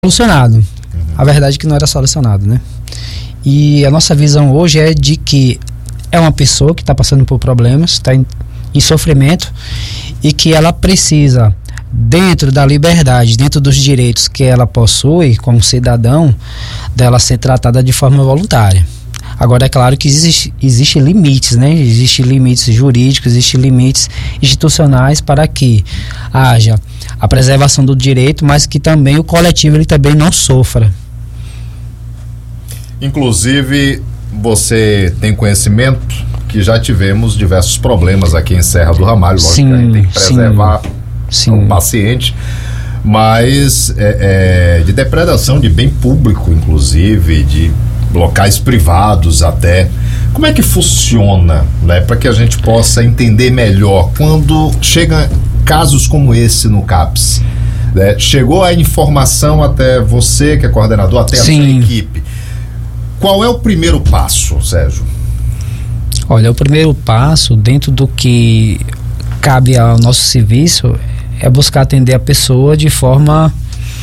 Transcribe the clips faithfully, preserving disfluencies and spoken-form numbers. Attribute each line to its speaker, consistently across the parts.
Speaker 1: solucionado. Uhum. A verdade é que não era solucionado, né? E a nossa visão hoje é de que é uma pessoa que está passando por problemas, está em, em sofrimento, e que ela precisa, dentro da liberdade, dentro dos direitos que ela possui como cidadão, dela ser tratada de forma voluntária. Agora, é claro que existe, existe limites, né? Existem limites jurídicos, existem limites institucionais para que haja a preservação do direito, mas que também o coletivo ele também não sofra. Inclusive, você tem conhecimento que já tivemos diversos problemas aqui em Serra do Ramalho, lógico sim, que a gente tem que preservar sim, o paciente, mas é, é, de depredação de bem público, inclusive, de locais privados até. Como é que funciona, né, para que a gente possa entender melhor quando chega casos como esse no CAPS, né? Chegou a informação até você, que é coordenador, até Sim. a sua equipe. Qual é o primeiro passo, Sérgio? Olha, o primeiro passo, dentro do que cabe ao nosso serviço, é buscar atender a pessoa de forma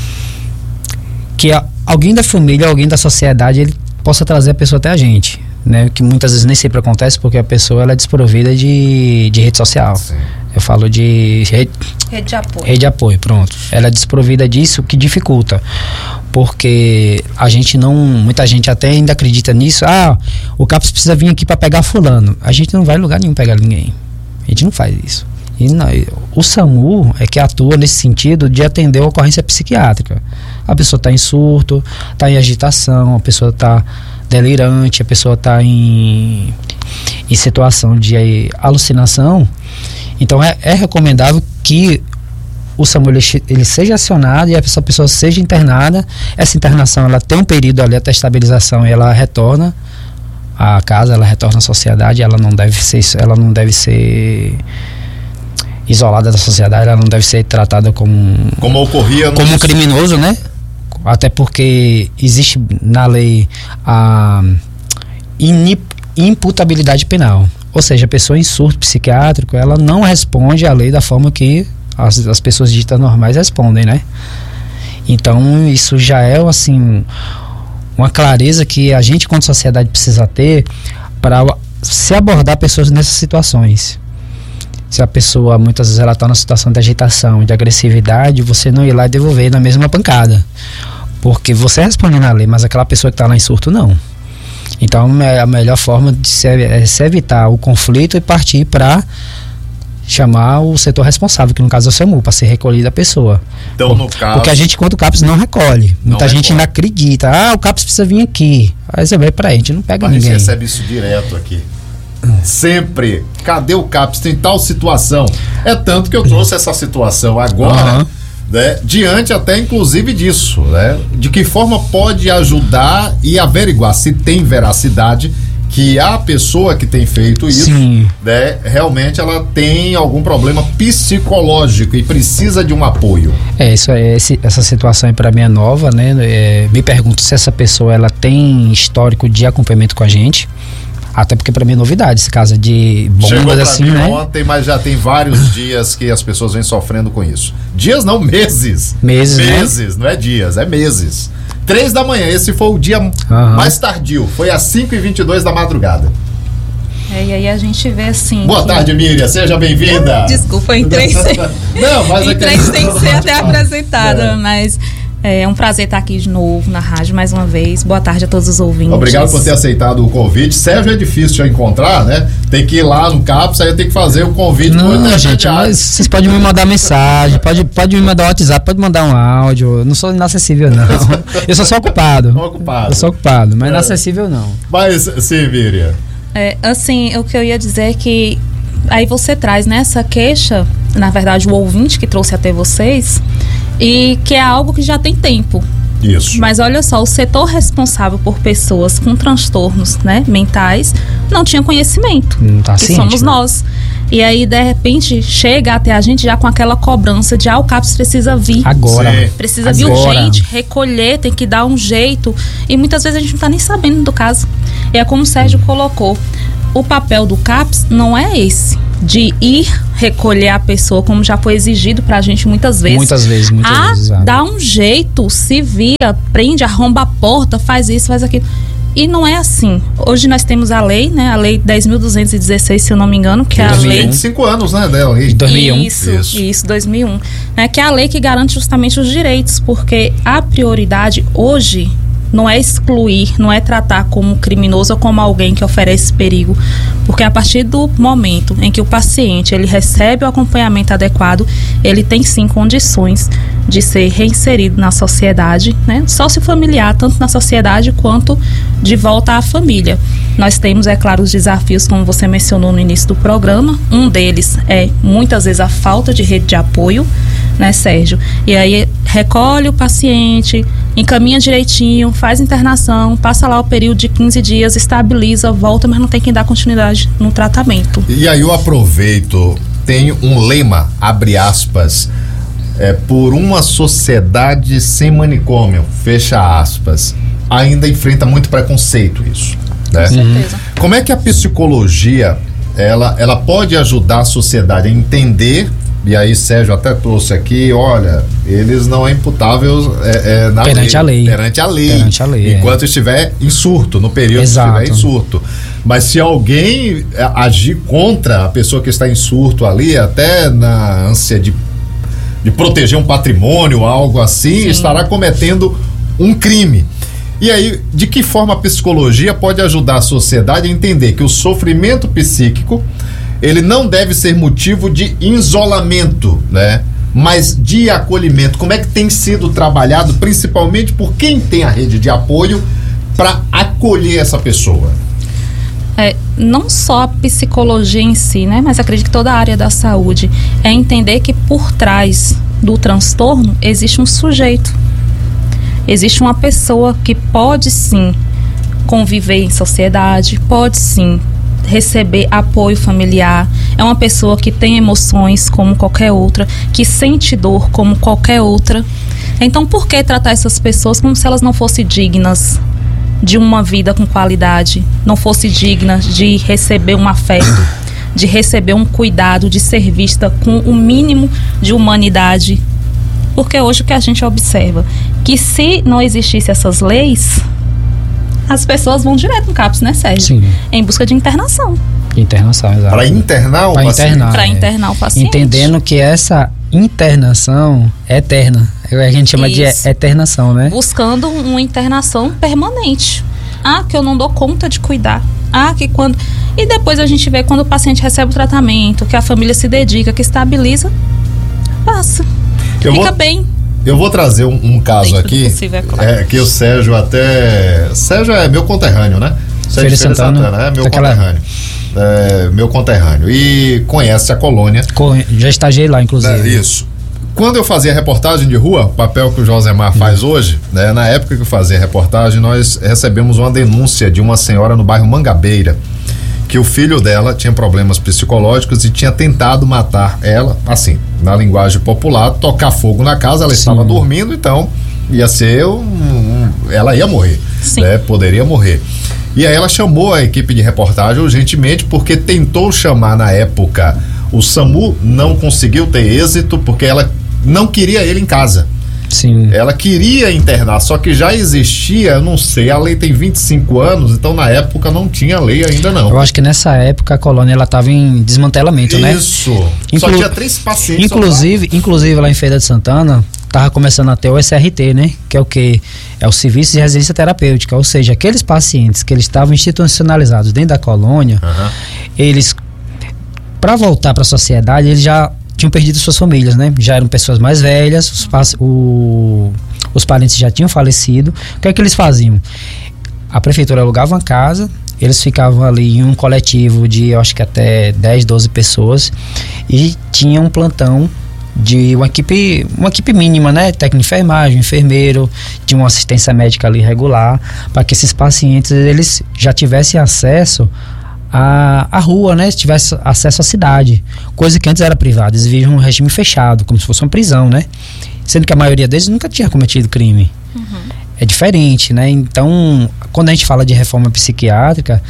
Speaker 1: que a, alguém da família, alguém da sociedade, ele possa trazer a pessoa até a gente, né? Que muitas vezes nem sempre acontece porque a pessoa ela é desprovida de, de rede social. Sim. Eu falo de rede,
Speaker 2: rede de apoio.
Speaker 1: Rede de apoio, pronto. Ela é desprovida disso, que dificulta. Porque a gente não, muita gente até ainda acredita nisso. Ah, o CAPS precisa vir aqui para pegar fulano. A gente não vai em lugar nenhum pegar ninguém. A gente não faz isso. E não, o SAMU é que atua nesse sentido de atender a ocorrência psiquiátrica. A pessoa está em surto, está em agitação, a pessoa está delirante, a pessoa está em, em situação de alucinação. Então é, é recomendável que o SAMU ele, ele seja acionado e essa pessoa seja internada. Essa internação ela tem um período ali até estabilização e ela retorna à casa, ela retorna à sociedade. Ela não deve ser, ela não deve ser isolada da sociedade, ela não deve ser tratada como como ocorria como um criminoso, né? Até porque existe na lei a inimputabilidade penal. Ou seja, a pessoa em surto psiquiátrico, ela não responde à lei da forma que as, as pessoas ditas normais respondem, né? Então, isso já é, assim, uma clareza que a gente, como sociedade, precisa ter para se abordar pessoas nessas situações. Se a pessoa, muitas vezes, ela está numa situação de agitação, de agressividade, você não ir lá e devolver na mesma pancada. Porque você responde na lei, mas aquela pessoa que está lá em surto, não. Então, a melhor forma de se, é se evitar o conflito e partir para chamar o setor responsável, que no caso é o SAMU, para ser recolhida a pessoa. Então, Por, no caso... Porque a gente, quando o CAPS, não recolhe. Não Muita recolhe. gente ainda acredita. Ah, o CAPS precisa vir aqui. Aí você vai para a gente, não pega Mas ninguém. A gente recebe isso direto aqui. Sempre. Cadê o CAPS? Tem tal situação. É tanto que eu trouxe essa situação agora... Uhum. Né, diante até inclusive disso, né, de que forma pode ajudar e averiguar se tem veracidade que a pessoa que tem feito isso, né, realmente ela tem algum problema psicológico e precisa de um apoio. É, isso é, esse, essa situação para mim é nova, né? É, me pergunto se essa pessoa ela tem histórico de acompanhamento com a gente. Até porque para mim é novidade esse caso de bombas assim, mim, né? Ontem, mas já tem vários dias que as pessoas vêm sofrendo com isso. Dias não, meses. Meses, Meses, né? Não é dias, é meses. Três da manhã, esse foi o dia uhum. mais tardio. Foi às cinco e vinte e dois da madrugada.
Speaker 2: É, e aí a gente vê assim...
Speaker 1: Boa
Speaker 2: que...
Speaker 1: tarde, Miriam, seja bem-vinda.
Speaker 2: Desculpa, entrei sem...
Speaker 1: não, mas
Speaker 2: entrei sem ser até apresentada, é. mas... É um prazer estar aqui de novo na rádio mais uma vez. Boa tarde a todos os ouvintes. Obrigado por ter aceitado o convite. Sérgio é difícil de encontrar, né? Tem que ir lá no CAPS, aí eu tenho que fazer o convite. Não, gente, mas vocês podem me mandar mensagem, pode, pode me mandar um WhatsApp, pode mandar um áudio. Eu não sou inacessível, não. Eu sou só ocupado. ocupado. Eu sou ocupado, mas é. inacessível não. Mas, sim, Miriam. É, assim, o que eu ia dizer é que aí você traz nessa queixa, na verdade, o ouvinte que trouxe até vocês... E que é algo que já tem tempo. Isso. Mas olha só, o setor responsável por pessoas com transtornos, né, mentais não tinha conhecimento. Não tá que ciente, somos né? nós. E aí, de repente, chega até a gente já com aquela cobrança de ah, o CAPS precisa vir. Agora. Sim. Precisa Agora. vir urgente, recolher, tem que dar um jeito. E muitas vezes a gente não tá nem sabendo do caso. E é como o Sérgio colocou. o papel do CAPS não é esse, de ir recolher a pessoa, como já foi exigido pra gente muitas vezes.
Speaker 1: Muitas vezes, muitas
Speaker 2: a
Speaker 1: vezes.
Speaker 2: Ah, dá um jeito, se vira, prende, arromba a porta, faz isso, faz aquilo. E não é assim. Hoje nós temos a lei, né? A lei dez mil duzentos e dezesseis, se eu não me engano, que é a lei...
Speaker 3: vinte e cinco anos, né, dela?
Speaker 1: dois mil e um.
Speaker 2: Isso, isso, isso, dois mil e um. Né, que é a lei que garante justamente os direitos, porque a prioridade hoje não é excluir, não é tratar como criminoso ou como alguém que oferece perigo, porque a partir do momento em que o paciente ele recebe o acompanhamento adequado, ele tem sim condições de ser reinserido na sociedade, né? Sócio-familiar, tanto na sociedade quanto de volta à família. Nós temos, é claro, os desafios, como você mencionou no início do programa. Um deles é, muitas vezes, a falta de rede de apoio, né, Sérgio? E aí recolhe o paciente, encaminha direitinho, faz internação, passa lá o período de quinze dias, estabiliza, volta, mas não tem quem dar continuidade no tratamento.
Speaker 3: E aí eu aproveito, tem um lema, abre aspas, é, por uma sociedade sem manicômio, fecha aspas. Ainda enfrenta muito preconceito isso, né?
Speaker 2: Com certeza.
Speaker 3: Como é que a psicologia ela, ela pode ajudar a sociedade a entender? E aí, Sérgio até trouxe aqui, olha, eles não é imputável é, é, na
Speaker 1: perante
Speaker 3: lei,
Speaker 1: a lei.
Speaker 3: Perante a lei.
Speaker 1: Perante a lei.
Speaker 3: Enquanto
Speaker 1: é.
Speaker 3: estiver em surto, no período
Speaker 1: Exato.
Speaker 3: que estiver em surto. Mas se alguém agir contra a pessoa que está em surto ali, até na ânsia de, de proteger um patrimônio, algo assim, Sim. estará cometendo um crime. E aí, de que forma a psicologia pode ajudar a sociedade a entender que o sofrimento psíquico ele não deve ser motivo de isolamento, né? Mas de acolhimento. Como é que tem sido trabalhado, principalmente por quem tem a rede de apoio, para acolher essa pessoa?
Speaker 2: É, não só a psicologia em si, né? Mas acredito que toda a área da saúde é entender que por trás do transtorno existe um sujeito. Existe uma pessoa que pode sim conviver em sociedade, pode sim receber apoio familiar, é uma pessoa que tem emoções como qualquer outra, que sente dor como qualquer outra. Então, por que tratar essas pessoas como se elas não fossem dignas de uma vida com qualidade, não fossem dignas de receber um afeto, de receber um cuidado, de ser vista com o mínimo de humanidade? Porque hoje o que a gente observa, que se não existisse essas leis, as pessoas vão direto no CAPS, né, Sérgio?
Speaker 1: Sim.
Speaker 2: Em busca de internação.
Speaker 1: Internação, exato.
Speaker 3: Para internar o
Speaker 1: pra
Speaker 3: paciente?
Speaker 1: Internar,
Speaker 2: Para
Speaker 1: é.
Speaker 2: internar o paciente.
Speaker 1: Entendendo que essa internação é eterna. A gente chama
Speaker 2: Isso.
Speaker 1: de eternação, né?
Speaker 2: Buscando uma internação permanente. Ah, que eu não dou conta de cuidar. Ah, que quando... E depois a gente vê quando o paciente recebe o tratamento, que a família se dedica, que estabiliza, passa.
Speaker 3: Eu
Speaker 2: Fica
Speaker 3: vou...
Speaker 2: bem.
Speaker 3: Eu vou trazer um, um caso
Speaker 2: Dentro
Speaker 3: aqui,
Speaker 2: do possível, é claro.
Speaker 3: é, que o Sérgio até... Sérgio é meu conterrâneo, né? Sérgio
Speaker 1: Feira Santana,
Speaker 3: Santana, é meu
Speaker 1: daquela...
Speaker 3: conterrâneo. É, meu conterrâneo. E conhece a colônia.
Speaker 1: Já estagiei lá, inclusive.
Speaker 3: É, isso. Quando eu fazia reportagem de rua, o papel que o Josemar faz hum. hoje, né? Na época que eu fazia reportagem, nós recebemos uma denúncia de uma senhora no bairro Mangabeira, que o filho dela tinha problemas psicológicos e tinha tentado matar ela, assim, na linguagem popular, tocar fogo na casa. Ela Sim. estava dormindo, então ia ser um, um, ela ia morrer,
Speaker 2: Sim.
Speaker 3: né? Poderia morrer. E aí ela chamou a equipe de reportagem urgentemente, porque tentou chamar na época o SAMU, não conseguiu ter êxito, porque ela não queria ele em casa.
Speaker 1: Sim.
Speaker 3: Ela queria internar, só que já existia, eu não sei, a lei tem vinte e cinco anos, então na época não tinha lei ainda não.
Speaker 1: Eu acho que nessa época a colônia ela estava em desmantelamento,
Speaker 3: Isso.
Speaker 1: né?
Speaker 3: Isso.
Speaker 1: Inclu-
Speaker 3: só tinha três pacientes.
Speaker 1: Inclusive, inclusive lá em Feira de Santana tava começando a ter o S R T, né? Que é o que? É o Serviço de Residência Terapêutica, ou seja, aqueles pacientes que eles estavam institucionalizados dentro da colônia, uhum. eles, para voltar para a sociedade, eles já tinham perdido suas famílias, né? Já eram pessoas mais velhas, os, o, os parentes já tinham falecido. O que é que eles faziam? A prefeitura alugava uma casa, eles ficavam ali em um coletivo de, eu acho que até dez, doze pessoas, e tinha um plantão de uma equipe, uma equipe mínima, né? Técnico de enfermagem, enfermeiro, tinha uma assistência médica ali regular, para que esses pacientes eles já tivessem acesso A, a rua, né? Se tivesse acesso à cidade, coisa que antes era privada. Eles viviam um regime fechado, como se fosse uma prisão, né? Sendo que a maioria deles nunca tinha cometido crime. Uhum. É diferente, né? Então, quando a gente fala de reforma psiquiátrica,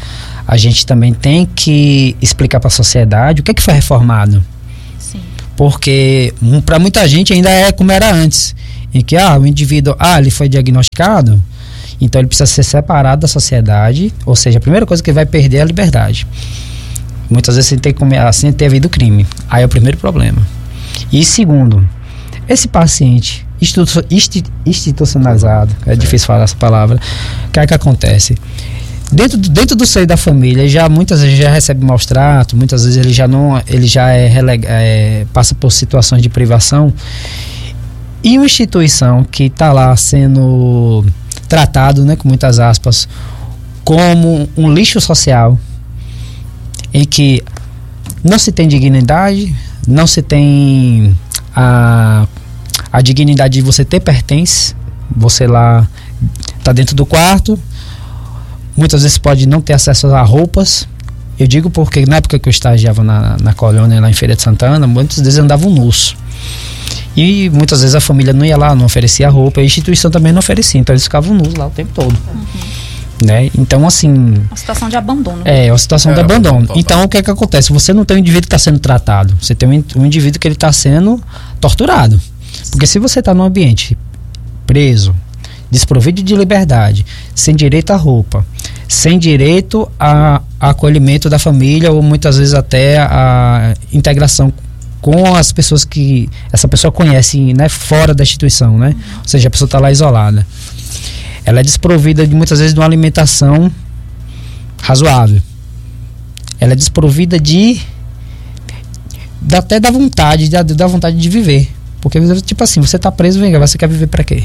Speaker 1: a gente também tem que explicar para a sociedade o que é que foi reformado.
Speaker 2: Sim.
Speaker 1: Porque um, para muita gente ainda é como era antes, em que ah, o indivíduo, ah, ele foi diagnosticado, então ele precisa ser separado da sociedade, ou seja, a primeira coisa que ele vai perder é a liberdade. Muitas vezes ele tem que comer, assim ter havido crime. Aí é o primeiro problema. E segundo, esse paciente institu- institu- institucionalizado, é difícil falar essa palavra, o que é que acontece? Dentro do, dentro do seio da família, ele já muitas vezes já recebe maus tratos, muitas vezes ele já não, ele já é, relega, é passa por situações de privação. E uma instituição que está lá sendo tratado, né, com muitas aspas, como um lixo social, em que não se tem dignidade, não se tem a, a dignidade de você ter pertence, você lá está dentro do quarto, muitas vezes pode não ter acesso a roupas. Eu digo porque na época que eu estagiava na, na colônia lá em Feira de Santana, muitas vezes andavam nus. E muitas vezes a família não ia lá, não oferecia roupa, a instituição também não oferecia, então eles ficavam nus lá o tempo todo. Uhum. Né? Então, assim...
Speaker 2: Uma situação de abandono.
Speaker 1: É, uma situação é, de abandono. Total. Então, o que é que acontece? Você não tem um indivíduo que está sendo tratado, você tem um, um indivíduo que ele está sendo torturado. Porque se você está num ambiente preso, desprovido de liberdade, sem direito à roupa, sem direito a, a acolhimento da família, ou muitas vezes até a integração com as pessoas que essa pessoa conhece, né, fora da instituição, né? Uhum. Ou seja, a pessoa está lá isolada. Ela é desprovida de, muitas vezes de uma alimentação razoável. Ela é desprovida de, de até da vontade, da, da vontade de viver. Porque, tipo assim, você está preso, vem, você quer viver para quê?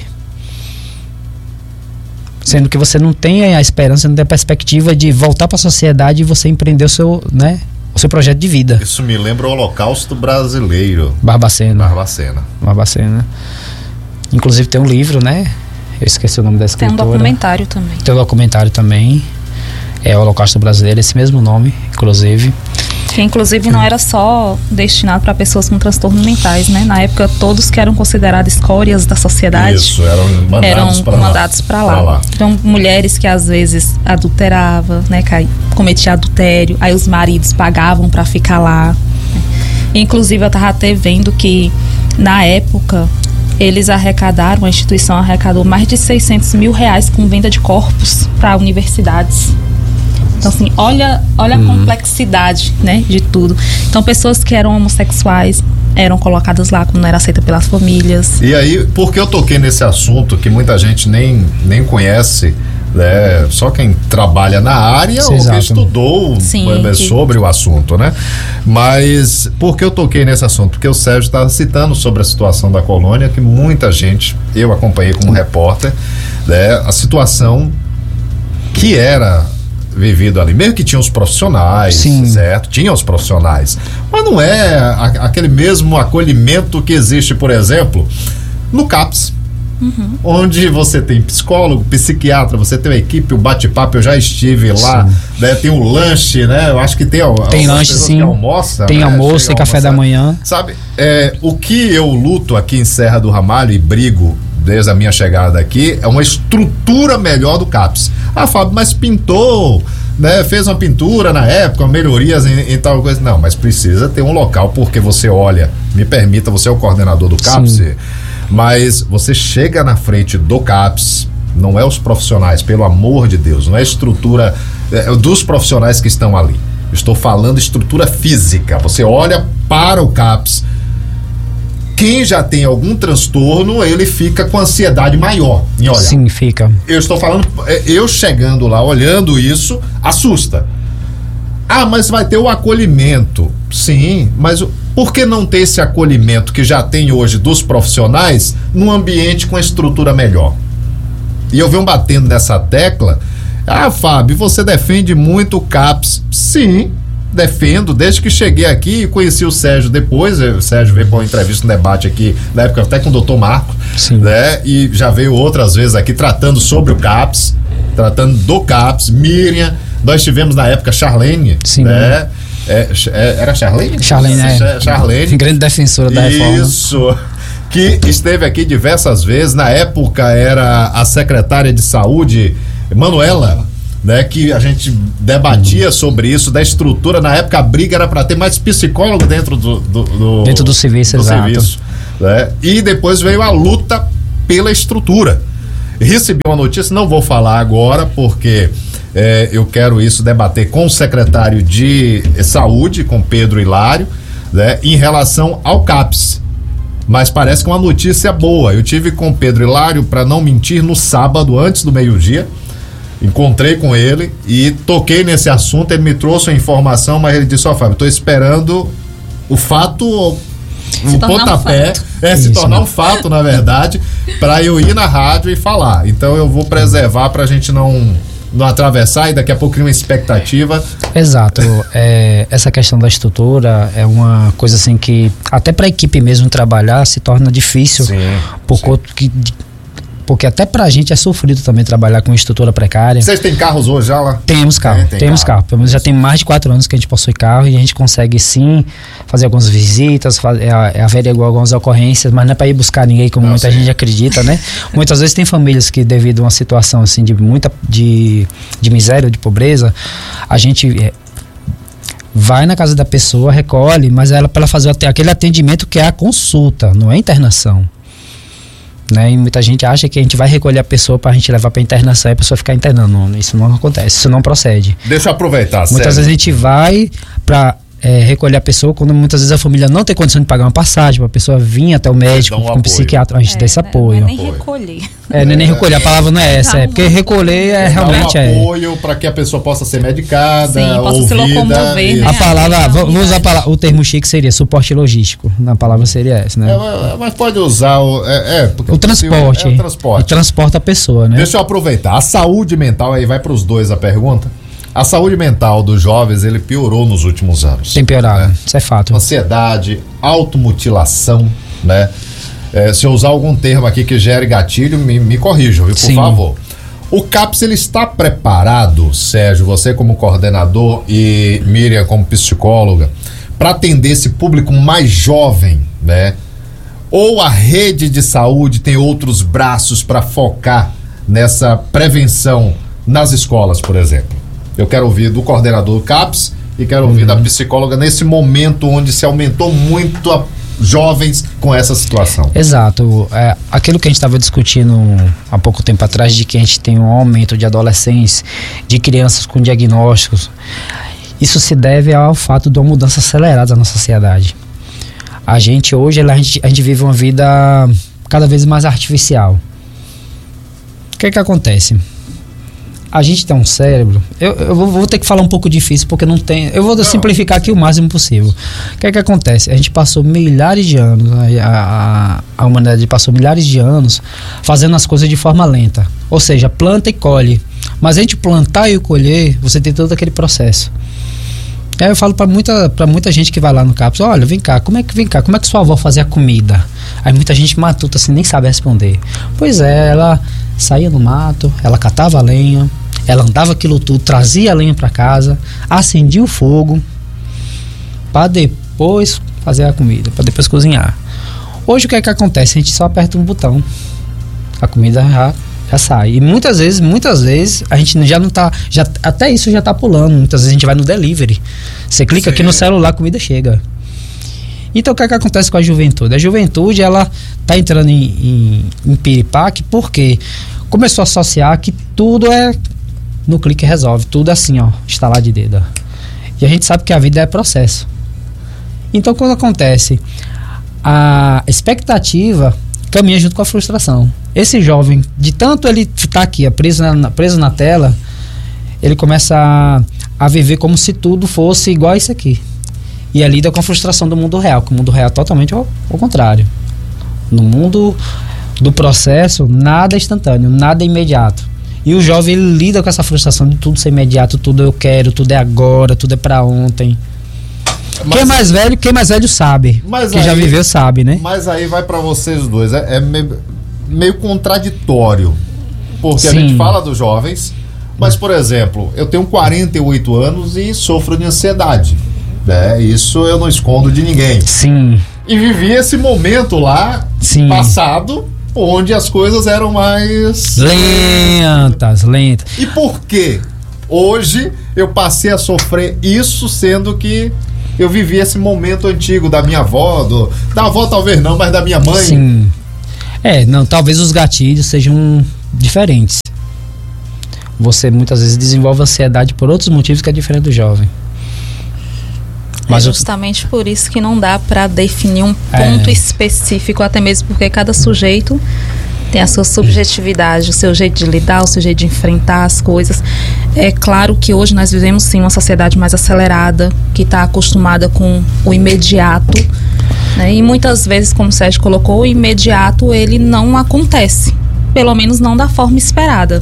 Speaker 1: Sendo que você não tem a esperança, não tem a perspectiva de voltar para a sociedade e você empreender o seu, né, o seu projeto de vida.
Speaker 3: Isso me lembra o Holocausto Brasileiro.
Speaker 1: Barbacena.
Speaker 3: Barbacena.
Speaker 1: Barbacena. Inclusive tem um livro, né? Eu esqueci o nome da escritora.
Speaker 2: Tem um documentário também.
Speaker 1: Tem um documentário também. É o Holocausto Brasileiro, esse mesmo nome, inclusive.
Speaker 2: Que inclusive não era só destinado para pessoas com transtornos mentais, né? Na época, todos que eram considerados escórias da sociedade.
Speaker 3: Isso, eram mandados para lá.
Speaker 2: Mandados para lá.
Speaker 3: lá.
Speaker 2: Então, mulheres que às vezes adulteravam, né? Que cometiam adultério, aí os maridos pagavam para ficar lá. Né? Inclusive, eu estava até vendo que, na época, eles arrecadaram, a instituição arrecadou mais de seiscentos mil reais com venda de corpos para universidades. Então, assim, olha, olha hum. a complexidade, né, de tudo. Então, pessoas que eram homossexuais eram colocadas lá quando não era aceita pelas famílias.
Speaker 3: E aí, porque eu toquei nesse assunto que muita gente nem, nem conhece, né? Só quem trabalha na área Sim, ou exato. que estudou Sim, que... sobre o assunto, né? Mas por que eu toquei nesse assunto? Porque o Sérgio estava citando sobre a situação da colônia, que muita gente, eu acompanhei como repórter, né? A situação que era vivido ali, mesmo que tinha os profissionais, Sim. certo? Tinha os profissionais, mas não é a, aquele mesmo acolhimento que existe, por exemplo, no CAPS. Uhum. Onde você tem psicólogo, psiquiatra, você tem uma equipe, o bate-papo, eu já estive lá, né, tem um lanche, né? Eu acho que tem
Speaker 1: Tem lanche, sim.
Speaker 3: Almoça,
Speaker 1: tem
Speaker 3: né?
Speaker 1: almoço, tem café da manhã.
Speaker 3: Sabe, é, o que eu luto aqui em Serra do Ramalho e brigo desde a minha chegada aqui é uma estrutura melhor do CAPS. Ah, Fábio, mas pintou, né? Fez uma pintura na época, melhorias em, em tal coisa. Não, mas precisa ter um local, porque você olha, me permita, você é o coordenador do CAPS, sim. mas você chega na frente do CAPS, não é os profissionais, pelo amor de Deus, não é a estrutura é, dos profissionais que estão ali. Estou falando estrutura física. Você olha para o CAPS, quem já tem algum transtorno, ele fica com ansiedade maior em olhar.
Speaker 1: Sim, fica.
Speaker 3: Eu estou falando, eu chegando lá, olhando isso, assusta. Ah, mas vai ter o acolhimento. Sim, mas por que não ter esse acolhimento que já tem hoje dos profissionais num ambiente com estrutura melhor? E eu venho batendo nessa tecla. Ah, Fábio, você defende muito o CAPS. Sim, defendo, desde que cheguei aqui e conheci o Sérgio depois. O Sérgio veio para uma entrevista, um debate aqui, na época até com o doutor Marco, Sim. né? E já veio outras vezes aqui tratando sobre o CAPS, tratando do CAPS. Miriam, nós tivemos na época Charlene,
Speaker 1: Sim.
Speaker 3: né? É, é, era Charlene?
Speaker 1: Charlene, é.
Speaker 3: Charlene.
Speaker 1: Grande defensora da reforma.
Speaker 3: Isso. Que esteve aqui diversas vezes. Na época era a secretária de saúde, Manuela. né, que a gente debatia sobre isso, da estrutura. Na época a briga era para ter mais psicólogo dentro do, do, do
Speaker 1: dentro do serviço, do exato. Serviço,
Speaker 3: né? E depois veio a luta pela estrutura. Recebi uma notícia, não vou falar agora porque é, eu quero isso debater com o secretário de Saúde, com Pedro Hilário, né, em relação ao CAPS. Mas parece que é uma notícia boa. Eu tive com o Pedro Hilário, para não mentir, no sábado, antes do meio-dia. Encontrei com ele e toquei nesse assunto. Ele me trouxe a informação, mas ele disse: ó, oh, Fábio, tô esperando o fato, o pontapé, um é, se Isso, tornar né? um fato, na verdade, para eu ir na rádio e falar. Então eu vou preservar pra gente não, não atravessar e daqui a pouco criar uma expectativa.
Speaker 1: Exato. É, essa questão da estrutura é uma coisa assim que até pra equipe mesmo trabalhar se torna difícil.
Speaker 3: Sim,
Speaker 1: por
Speaker 3: sim.
Speaker 1: conta que porque até pra gente é sofrido também trabalhar com estrutura precária.
Speaker 3: Vocês têm carros hoje já lá?
Speaker 1: Temos carro, é, tem temos carro. carro. Pelo menos já tem mais de quatro anos que a gente possui carro e a gente consegue sim fazer algumas visitas, fazer, é, averiguar algumas ocorrências, mas não é pra ir buscar ninguém como não, muita sim. gente acredita, né? Muitas vezes tem famílias que devido a uma situação assim de muita, de, de miséria, de pobreza, a gente é, vai na casa da pessoa, recolhe, mas ela para ela fazer aquele atendimento que é a consulta, não é internação. Né? E muita gente acha que a gente vai recolher a pessoa para a gente levar para internação e a pessoa ficar internando. Não, isso não acontece, isso não procede.
Speaker 3: Deixa eu aproveitar.
Speaker 1: Muitas
Speaker 3: sério.
Speaker 1: vezes a gente vai para é, recolher a pessoa quando muitas vezes a família não tem condição de pagar uma passagem para a pessoa vir até o médico, um, um psiquiatra, a gente é, dá esse apoio.
Speaker 2: Não é nem recolher.
Speaker 1: É, não é nem recolher, a palavra não é essa, é porque recolher é realmente é.
Speaker 3: Dá um apoio para que a pessoa possa ser medicada,
Speaker 2: sim, possa ouvida, se locomover, né?
Speaker 1: A palavra, vamos usar a palavra, o termo chique seria suporte logístico, na palavra seria essa, né?
Speaker 3: É, mas pode usar o, é, é,
Speaker 1: o transporte.
Speaker 3: É o transporte.
Speaker 1: E transporta a pessoa, né?
Speaker 3: Deixa eu aproveitar, a saúde mental, aí vai para os dois a pergunta. A saúde mental dos jovens, ele piorou nos últimos anos.
Speaker 1: Tem piorado, né? Isso é fato.
Speaker 3: Ansiedade, automutilação, né? É, se eu usar algum termo aqui que gere gatilho, me, me corrijam, viu? Por Sim. favor. O CAPS, ele está preparado, Sérgio, você como coordenador e Miriam como psicóloga, para atender esse público mais jovem, né? Ou a rede de saúde tem outros braços para focar nessa prevenção nas escolas, por exemplo? Eu quero ouvir do coordenador do CAPS e quero ouvir uhum. da psicóloga nesse momento onde se aumentou muito a jovens com essa situação.
Speaker 1: Exato. É, aquilo que a gente estava discutindo há pouco tempo atrás, de que a gente tem um aumento de adolescentes, de crianças com diagnósticos, isso se deve ao fato de uma mudança acelerada na sociedade. A gente hoje, a gente, a gente vive uma vida cada vez mais artificial. O que é que acontece? A gente tem um cérebro, eu, eu vou, vou ter que falar um pouco difícil porque não tem, eu vou não. simplificar aqui o máximo possível. O que é que acontece? A gente passou milhares de anos, a, a, a humanidade passou milhares de anos fazendo as coisas de forma lenta, ou seja, planta e colhe, mas a gente plantar e colher, você tem todo aquele processo. Aí eu falo para muita, pra muita gente que vai lá no CAPS, olha, vem cá, como é que vem cá, como é que sua avó fazia a comida? Aí muita gente matuta assim, nem sabe responder. Pois é, ela saía no mato, ela catava a lenha, ela andava aquilo tudo, trazia a lenha para casa, acendia o fogo para depois fazer a comida, para depois cozinhar. Hoje o que é que acontece? A gente só aperta um botão, a comida já, já sai. E muitas vezes, muitas vezes a gente já não tá, já, até isso já tá pulando. Muitas vezes a gente vai no delivery, você clica Sim. aqui no celular, a comida chega. Então o que é que acontece com a juventude? A juventude, ela tá entrando em, em, em piripaque porque começou a associar que tudo é no clique resolve, tudo assim, ó, estalar de dedo. E a gente sabe que a vida é processo. Então quando acontece, a expectativa caminha junto com a frustração. Esse jovem, de tanto ele estar aqui, preso na, preso na tela, ele começa a, a viver como se tudo fosse igual a isso aqui. E ele lida com a frustração do mundo real, que o mundo real é totalmente ao, ao contrário. No mundo do processo, nada é instantâneo, nada é imediato. E o jovem, ele lida com essa frustração de tudo ser imediato, tudo eu quero, tudo é agora, tudo é pra ontem. Mas, quem é mais velho, quem é mais velho sabe. Quem aí, já viveu sabe, né?
Speaker 3: Mas aí vai pra vocês dois, é, é meio, meio contraditório. Porque Sim. a gente fala dos jovens, mas, por exemplo, eu tenho quarenta e oito anos e sofro de ansiedade. É, isso eu não escondo de ninguém.
Speaker 1: Sim.
Speaker 3: E vivi esse momento lá, Sim. passado, onde as coisas eram mais
Speaker 1: lentas, lentas.
Speaker 3: E por quê? hoje eu passei a sofrer isso, sendo que eu vivi esse momento antigo da minha avó, do, da avó talvez não, mas da minha mãe.
Speaker 1: Sim. É, não, talvez os gatilhos sejam diferentes. Você muitas vezes desenvolve ansiedade por outros motivos que é diferente do jovem.
Speaker 2: Mas é justamente eu... por isso que não dá para definir um ponto é. específico, até mesmo porque cada sujeito tem a sua subjetividade, o seu jeito de lidar, o seu jeito de enfrentar as coisas. É claro que hoje nós vivemos sim uma sociedade mais acelerada, que está acostumada com o imediato, né? E muitas vezes, como o Sérgio colocou, o imediato ele não acontece, pelo menos não da forma esperada.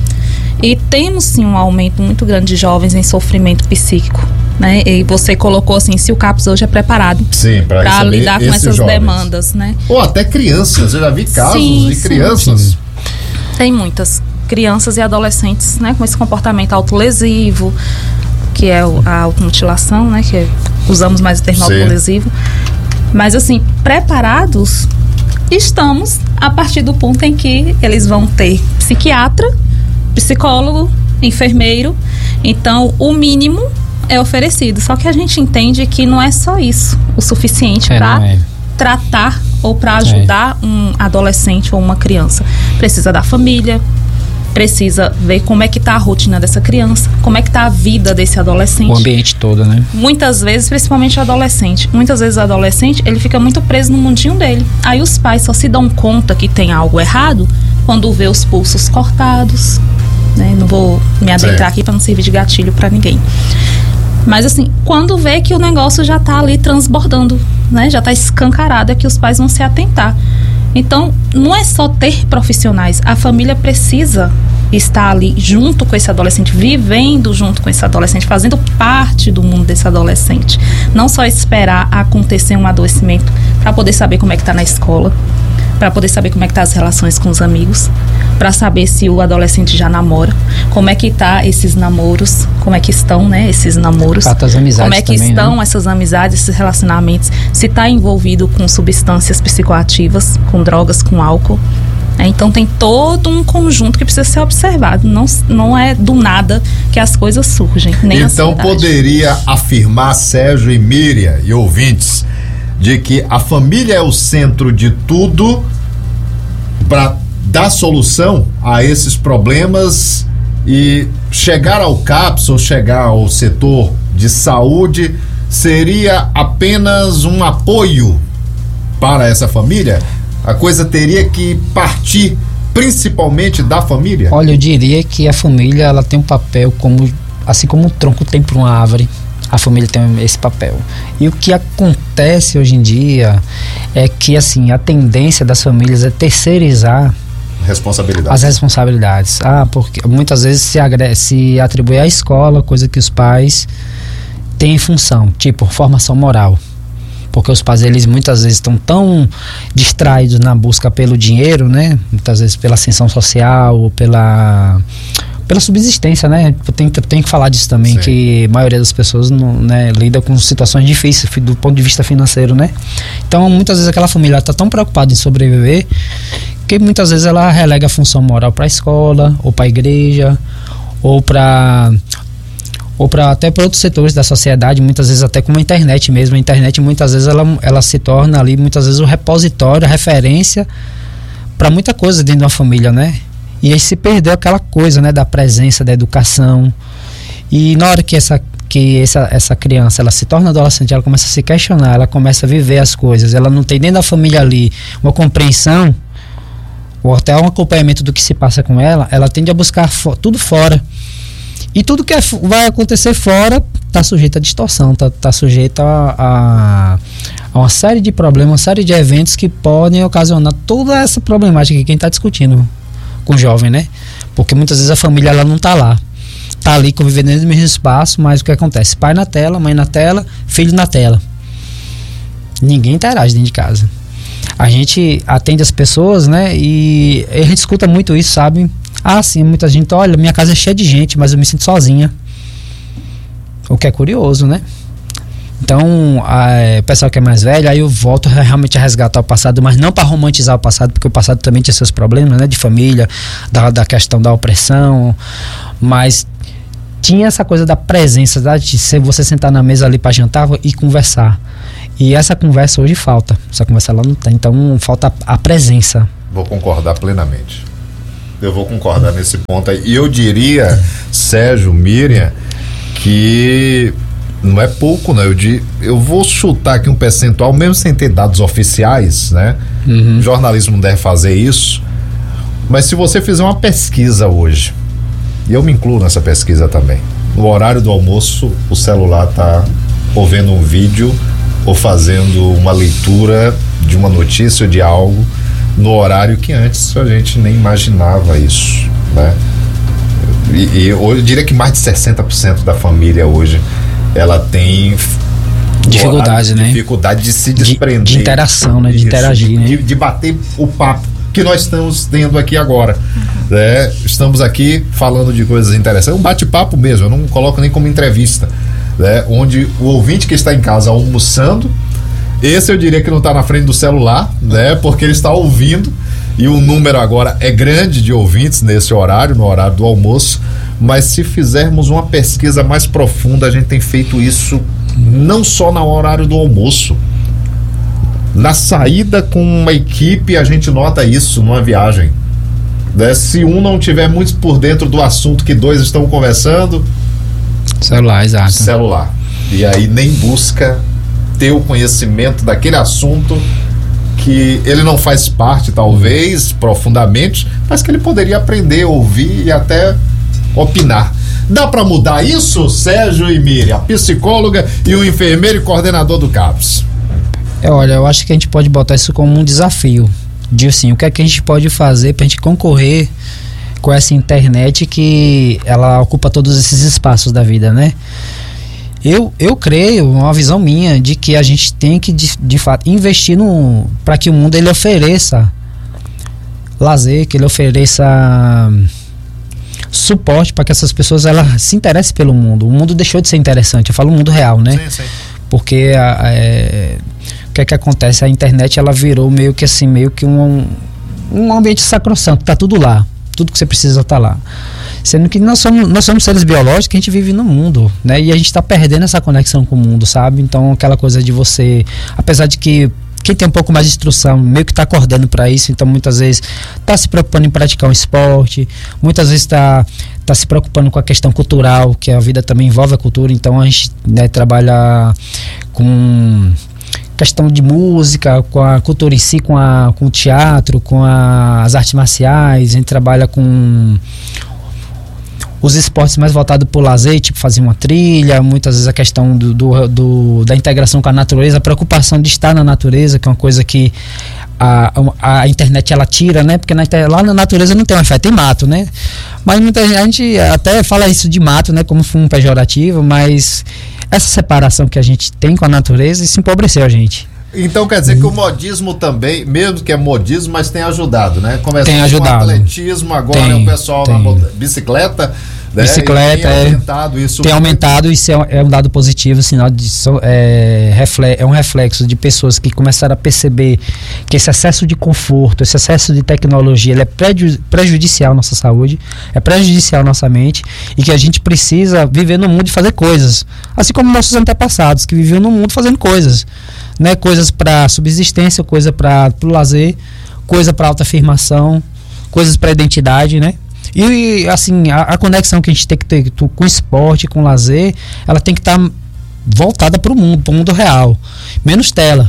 Speaker 2: E temos sim um aumento muito grande de jovens em sofrimento psíquico, né? E você colocou assim, se o CAPS hoje é preparado para lidar com essas jovens. demandas, né?
Speaker 3: Ou até crianças, eu já vi casos sim, de crianças. Sim.
Speaker 2: Tem muitas crianças e adolescentes, né, com esse comportamento autolesivo, que é a automutilação, né, que é, usamos mais o termo sim. autolesivo. Mas assim, preparados estamos a partir do ponto em que eles vão ter psiquiatra, psicólogo, enfermeiro. Então, o mínimo é oferecido. Só que a gente entende que não é só isso o suficiente é, para é. tratar ou para ajudar é. um adolescente ou uma criança. Precisa da família, precisa ver como é que está a rotina dessa criança, como é que está a vida desse adolescente.
Speaker 1: O ambiente todo, né?
Speaker 2: Muitas vezes, principalmente o adolescente, muitas vezes o adolescente, ele fica muito preso no mundinho dele. Aí os pais só se dão conta que tem algo errado quando vê os pulsos cortados, né? Não vou me adentrar certo. aqui para não servir de gatilho para ninguém. Mas assim, quando vê que o negócio já está ali transbordando, né? Já está escancarado, é que os pais vão se atentar. Então, não é só ter profissionais, a família precisa estar ali junto com esse adolescente, vivendo junto com esse adolescente, fazendo parte do mundo desse adolescente. Não só esperar acontecer um adoecimento para poder saber como é que está na escola, para poder saber como é que tá as relações com os amigos, para saber se o adolescente já namora, como é que tá esses namoros, como é que estão, né, esses namoros,
Speaker 1: as amizades
Speaker 2: como é que
Speaker 1: também,
Speaker 2: estão
Speaker 1: né?
Speaker 2: essas amizades, esses relacionamentos, se está envolvido com substâncias psicoativas, com drogas, com álcool. É, então tem todo um conjunto que precisa ser observado. Não, não é do nada que as coisas surgem, nem
Speaker 3: então poderia afirmar, Sérgio e Miriam e ouvintes, de que a família é o centro de tudo para dar solução a esses problemas, e chegar ao CAPS ou chegar ao setor de saúde seria apenas um apoio para essa família? A coisa teria que partir principalmente da família?
Speaker 1: Olha, eu diria que a família ela tem um papel como, assim como o tronco tem para uma árvore, a família tem esse papel. E o que acontece hoje em dia é que assim, a tendência das famílias é terceirizar
Speaker 3: responsabilidades.
Speaker 1: as responsabilidades. Ah, porque muitas vezes se, agre- se atribui à escola, coisa que os pais têm em função, tipo formação moral. Porque os pais, eles muitas vezes estão tão distraídos na busca pelo dinheiro, né? Muitas vezes pela ascensão social, pela... pela subsistência, né? Tem, tem que falar disso também. Sim. Que a maioria das pessoas não, né, lida com situações difíceis do ponto de vista financeiro, né? Então, muitas vezes aquela família está tão preocupada em sobreviver que muitas vezes ela relega a função moral para a escola, ou para a igreja, ou para ou para até para outros setores da sociedade, muitas vezes até como a internet mesmo. A internet muitas vezes ela, ela se torna ali, muitas vezes o repositório, a referência para muita coisa dentro de uma família, né? E aí se perdeu aquela coisa, né, da presença, da educação. E na hora que essa que essa, essa criança ela se torna adolescente, ela começa a se questionar, ela começa a viver as coisas, ela não tem dentro da família ali uma compreensão ou até um acompanhamento do que se passa com ela, ela tende a buscar fo- tudo fora. E tudo que é, vai acontecer fora está sujeito a distorção, está tá sujeito a, a, a uma série de problemas, uma série de eventos que podem ocasionar toda essa problemática que quem está discutindo com o jovem, né? Porque muitas vezes a família ela não está lá, está ali convivendo dentro do mesmo espaço, mas o que acontece? Pai na tela, mãe na tela, filho na tela. Ninguém interage dentro de casa. A gente atende as pessoas, né? E a gente escuta muito isso, sabe? Ah, sim, muita gente, olha, minha casa é cheia de gente, mas eu me sinto sozinha. O que é curioso, né? Então, a, o pessoal que é mais velho, aí eu volto realmente a resgatar o passado, mas não para romantizar o passado, porque o passado também tinha seus problemas, né? De família, da, da questão da opressão, mas tinha essa coisa da presença, da, de você sentar na mesa ali para jantar e conversar. E essa conversa hoje falta. Essa conversa lá não tem. Então falta a presença.
Speaker 3: Vou concordar plenamente. Eu vou concordar nesse ponto aí. E eu diria, Sérgio, Miriam, que não é pouco, não. Eu, di, eu vou chutar aqui um percentual, mesmo sem ter dados oficiais, né? Uhum. O jornalismo não deve fazer isso. Mas se você fizer uma pesquisa hoje, e eu me incluo nessa pesquisa também, no horário do almoço, o celular tá ou vendo um vídeo ou fazendo uma leitura de uma notícia ou de algo no horário que antes a gente nem imaginava isso, né? E, e eu diria que mais de sessenta por cento da família hoje ela tem
Speaker 1: dificuldade, né?
Speaker 3: Dificuldade de se desprender.
Speaker 1: De, de interação, né? De isso, interagir,
Speaker 3: de,
Speaker 1: né?
Speaker 3: De, de bater o papo que nós estamos tendo aqui agora. Uhum. Né? Estamos aqui falando de coisas interessantes. É um bate-papo mesmo, eu não coloco nem como entrevista. Né? Onde o ouvinte que está em casa almoçando, esse eu diria que não está na frente do celular, né? Porque ele está ouvindo, e o número agora é grande de ouvintes nesse horário, no horário do almoço. Mas se fizermos uma pesquisa mais profunda, a gente tem feito isso não só no horário do almoço. Na saída com uma equipe, a gente nota isso numa viagem. Né? Se um não tiver muito por dentro do assunto que dois estão conversando,
Speaker 1: celular, exato.
Speaker 3: Celular. E aí nem busca ter o conhecimento daquele assunto que ele não faz parte, talvez, profundamente, mas que ele poderia aprender, ouvir e até opinar. Dá para mudar isso, Sérgio e Miriam, a psicóloga e o enfermeiro e coordenador do CAPS?
Speaker 1: É, olha, eu acho que a gente pode botar isso como um desafio. De assim, o que é que a gente pode fazer pra gente concorrer com essa internet que ela ocupa todos esses espaços da vida, né? Eu, eu creio, uma visão minha, de que a gente tem que, de, de fato, investir no, para que o mundo ele ofereça lazer, que ele ofereça suporte para que essas pessoas elas se interessem pelo mundo. O mundo deixou de ser interessante, eu falo o mundo real, né?
Speaker 3: Sim, sim.
Speaker 1: Porque a, é, o que é que acontece? A internet ela virou meio que assim, meio que um, um ambiente sacrossanto, tá tudo lá, tudo que você precisa tá lá. Sendo que nós somos, nós somos seres biológicos que a gente vive no mundo, né? E a gente está perdendo essa conexão com o mundo, sabe? Então aquela coisa de você, apesar de que quem tem um pouco mais de instrução, meio que está acordando para isso, então muitas vezes está se preocupando em praticar um esporte, muitas vezes está tá se preocupando com a questão cultural, que a vida também envolve a cultura, então a gente, né, trabalha com questão de música, com a cultura em si, com, a, com o teatro, com a, as artes marciais, a gente trabalha com os esportes mais voltados para o lazer, tipo fazer uma trilha, muitas vezes a questão do, do, do, da integração com a natureza, a preocupação de estar na natureza, que é uma coisa que a, a, a internet ela tira, né? Porque na, lá na natureza não tem um efeito, tem mato, né? Mas muita gente até fala isso de mato, né? Como um pejorativo, mas essa separação que a gente tem com a natureza, isso empobreceu a gente.
Speaker 3: Então quer dizer que o modismo também, mesmo que é modismo, mas tem ajudado, né? Começou
Speaker 1: tem ajudado.
Speaker 3: com o atletismo, agora
Speaker 1: tem,
Speaker 3: é o pessoal
Speaker 1: tem.
Speaker 3: na bicicleta, né?
Speaker 1: Bicicleta,
Speaker 3: tem
Speaker 1: é,
Speaker 3: aumentado isso.
Speaker 1: Tem aumentado, isso é, é um dado positivo, sinal de, é, refle, é um reflexo de pessoas que começaram a perceber que esse excesso de conforto, esse excesso de tecnologia, ele é preju, prejudicial à nossa saúde, é prejudicial à nossa mente, e que a gente precisa viver no mundo e fazer coisas, assim como nossos antepassados, que viviam no mundo fazendo coisas, né? Coisas para subsistência, coisa para o lazer, coisa para autoafirmação, coisas para identidade, né? E assim, a, a conexão que a gente tem que ter com o esporte, com o lazer, ela tem que estar tá voltada para o mundo, para o mundo real, menos tela.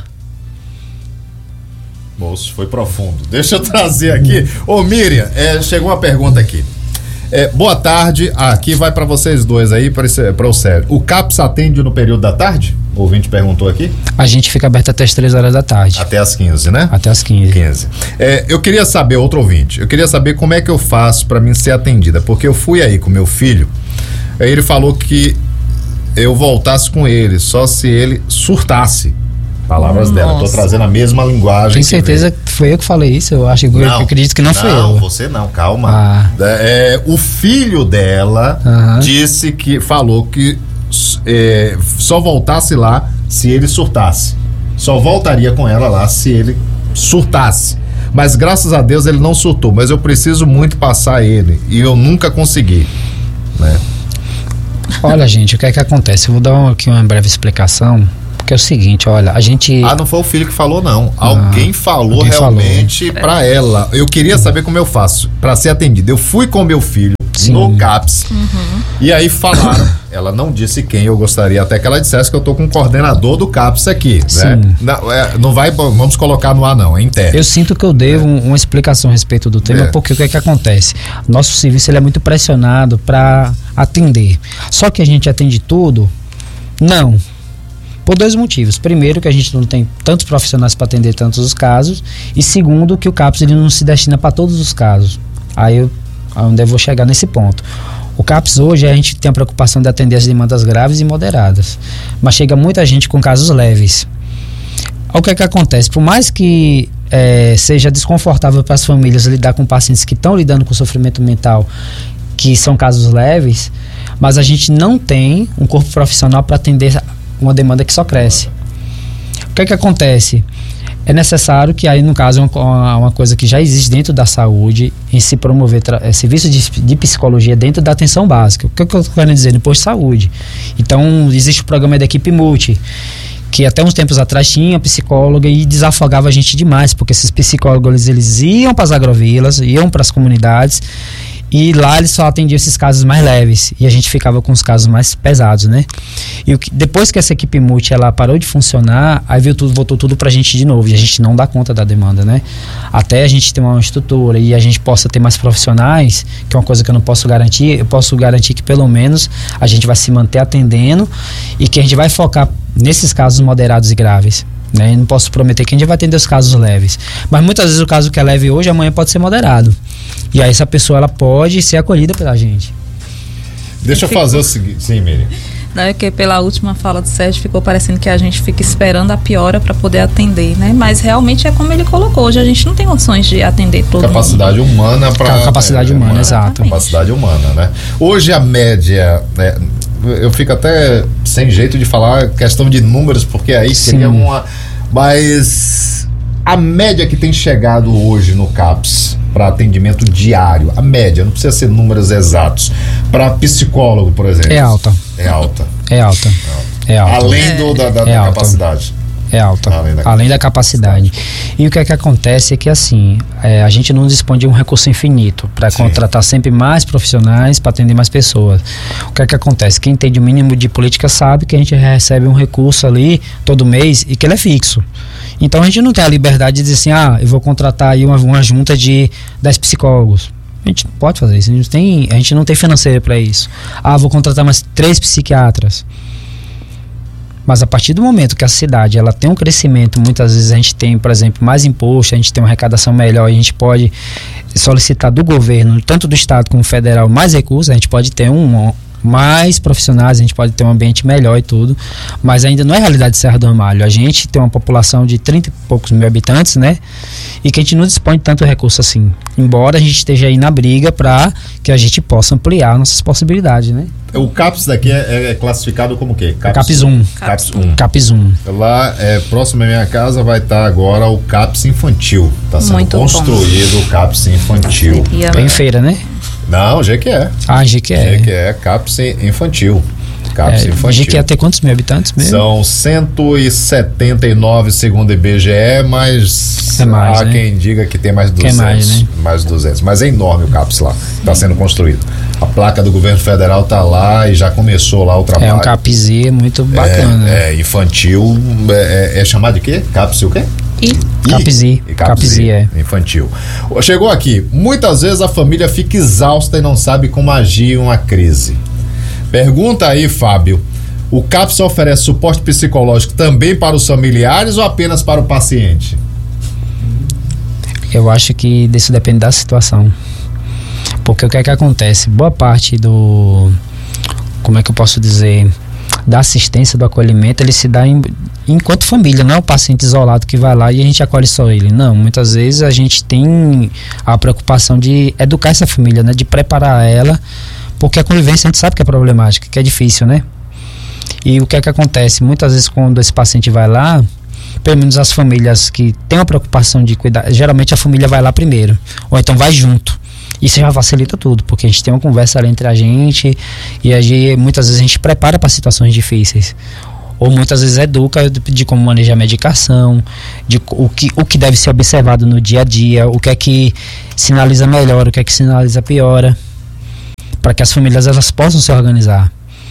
Speaker 3: Moço, foi profundo. Deixa eu trazer aqui. Ô Miriam, é, chegou uma pergunta aqui. É, boa tarde, ah, aqui vai para vocês dois aí, para o Sérgio. O CAPS atende no período da tarde? O ouvinte perguntou aqui.
Speaker 1: A gente fica aberto até as três horas da tarde.
Speaker 3: Até as quinze, né?
Speaker 1: Até as quinze.
Speaker 3: quinze. É, eu queria saber, outro ouvinte, eu queria saber como é que eu faço para mim ser atendida, porque eu fui aí com meu filho, aí ele falou que eu voltasse com ele, só se ele surtasse. Palavras Nossa. dela, tô trazendo a mesma linguagem.
Speaker 1: Tem certeza que, que foi eu que falei isso? Eu acho que não, eu acredito que não, não foi eu.
Speaker 3: Não, você não, calma. Ah. É, o filho dela uh-huh. disse que, falou que é, só voltasse lá se ele surtasse. Só voltaria com ela lá se ele surtasse. Mas graças a Deus ele não surtou, mas eu preciso muito passar ele e eu nunca consegui, né?
Speaker 1: Olha, gente, o que é que acontece? Eu vou dar aqui uma breve explicação. Que é o seguinte, olha, a gente...
Speaker 3: Ah, não foi o filho que falou, não. Ah, alguém falou alguém realmente falou. Pra ela. Eu queria saber como eu faço pra ser atendido. Eu fui com meu filho Sim. no CAPS uhum. e aí falaram, ela não disse quem, eu gostaria até que ela dissesse que eu tô com o coordenador do CAPS aqui, Sim. né? Não, é, não vai, vamos colocar no ar não, é interno.
Speaker 1: Eu sinto que eu devo é. uma explicação a respeito do tema, é. porque o que é que acontece? Nosso serviço ele é muito pressionado pra atender. Só que a gente atende tudo? Não. Por dois motivos. Primeiro, que a gente não tem tantos profissionais para atender tantos os casos. E segundo, que o CAPS ele não se destina para todos os casos. Aí eu, onde eu vou chegar nesse ponto. O CAPS hoje a gente tem a preocupação de atender as demandas graves e moderadas. Mas chega muita gente com casos leves. O que é que acontece? Por mais que é, seja desconfortável para as famílias lidar com pacientes que estão lidando com sofrimento mental, que são casos leves, mas a gente não tem um corpo profissional para atender uma demanda que só cresce. O que é que acontece? É necessário que aí, no caso, é uma, uma coisa que já existe dentro da saúde, em se promover é, serviço de, de psicologia dentro da atenção básica. O que, é que eu estou querendo dizer? No posto de saúde. Então, existe o programa da equipe multi, que até uns tempos atrás tinha psicóloga e desafogava a gente demais, porque esses psicólogos eles iam para as agrovilas, iam para as comunidades, e lá eles só atendiam esses casos mais leves e a gente ficava com os casos mais pesados, né? E o que, depois que essa equipe multi ela parou de funcionar, aí veio tudo, voltou tudo pra gente de novo e a gente não dá conta da demanda, né? Até a gente ter uma estrutura e a gente possa ter mais profissionais, que é uma coisa que eu não posso garantir, eu posso garantir que pelo menos a gente vai se manter atendendo e que a gente vai focar nesses casos moderados e graves. Né? Eu não posso prometer que a gente vai atender os casos leves, mas muitas vezes o caso que é leve hoje, amanhã pode ser moderado, e aí essa pessoa ela pode ser acolhida pela gente.
Speaker 3: Deixa eu fazer o seguinte, sim, Miriam.
Speaker 2: Não é que pela última fala do Sérgio ficou parecendo que a gente fica esperando a piora para poder atender, né? Mas realmente é como ele colocou, hoje a gente não tem opções de atender todo
Speaker 3: capacidade
Speaker 2: mundo.
Speaker 3: humana para
Speaker 1: capacidade é, humana, humana, exato.
Speaker 3: Capacidade humana, né? Hoje a média, né, eu fico até sem jeito de falar questão de números, porque aí seria Sim. uma, mas a média que tem chegado hoje no CAPS para atendimento diário, a média, não precisa ser números exatos, para psicólogo, por exemplo.
Speaker 1: É alta.
Speaker 3: É alta.
Speaker 1: É alta. É alta.
Speaker 3: Além do, da, da,
Speaker 1: é
Speaker 3: da
Speaker 1: alta.
Speaker 3: capacidade.
Speaker 1: É alta, além da, além da capacidade. E o que é que acontece é que assim, é, a gente não dispõe de um recurso infinito para contratar sempre mais profissionais para atender mais pessoas. O que é que acontece? Quem tem de mínimo de política sabe que a gente recebe um recurso ali todo mês e que ele é fixo. Então a gente não tem a liberdade de dizer assim, ah, eu vou contratar aí uma, uma junta de dez psicólogos. A gente não pode fazer isso, a gente, tem, a gente não tem financeiro para isso. Ah, vou contratar mais três psiquiatras. Mas a partir do momento que a cidade ela tem um crescimento, muitas vezes a gente tem, por exemplo, mais imposto, a gente tem uma arrecadação melhor, a gente pode solicitar do governo, tanto do estado como federal, mais recursos, a gente pode ter um, mais profissionais, a gente pode ter um ambiente melhor e tudo, mas ainda não é realidade de Serra do Ramalho. A gente tem uma população de trinta e poucos mil habitantes, né? E que a gente não dispõe de tanto recurso assim, embora a gente esteja aí na briga para que a gente possa ampliar nossas possibilidades, né?
Speaker 3: O CAPS daqui é, é classificado como o quê?
Speaker 1: CAPS um.
Speaker 3: CAPS um.
Speaker 1: CAPS um.
Speaker 3: Lá, é, próximo à minha casa, vai estar agora o CAPS infantil. Está sendo Muito construído bom. O CAPS infantil.
Speaker 1: Foi em feira, né?
Speaker 3: Não, G Q E.
Speaker 1: Ah, G Q E.
Speaker 3: G Q E, CAPS infantil. CAPS é, infantil.
Speaker 1: G Q E tem quantos mil habitantes mesmo?
Speaker 3: São cento e setenta e nove segundo o I B G E, mas
Speaker 1: é mais,
Speaker 3: há
Speaker 1: né?
Speaker 3: quem diga que tem mais duzentos.
Speaker 1: Que é mais, né?
Speaker 3: Mais duzentos. Mas é enorme o CAPS lá. Está sendo construído. A placa do governo federal está lá e já começou lá o trabalho.
Speaker 1: É um CAPS muito bacana.
Speaker 3: É, é infantil. É, é chamado de quê? CAPS o quê?
Speaker 2: I.
Speaker 1: CAPS I. CAPS I, é.
Speaker 3: Infantil. Chegou aqui. Muitas vezes a família fica exausta e não sabe como agir em uma crise. Pergunta aí, Fábio. O CAPS oferece suporte psicológico também para os familiares ou apenas para o paciente?
Speaker 1: Eu acho que isso depende da situação. Porque o que é que acontece? Boa parte do... Como é que eu posso dizer... da assistência, do acolhimento, ele se dá em, enquanto família, não é o paciente isolado que vai lá e a gente acolhe só ele. Não, muitas vezes a gente tem a preocupação de educar essa família, né? De preparar ela, porque a convivência a gente sabe que é problemática, que é difícil, né? E o que é que acontece? Muitas vezes quando esse paciente vai lá, pelo menos as famílias que têm uma preocupação de cuidar, geralmente a família vai lá primeiro, ou então vai junto. Isso já facilita tudo, porque a gente tem uma conversa ali entre a gente e a gente, muitas vezes a gente prepara para situações difíceis. Ou muitas vezes educa de, de como manejar a medicação, de o que, o que deve ser observado no dia a dia, o que é que sinaliza melhor, o que é que sinaliza piora, para que as famílias elas possam se organizar.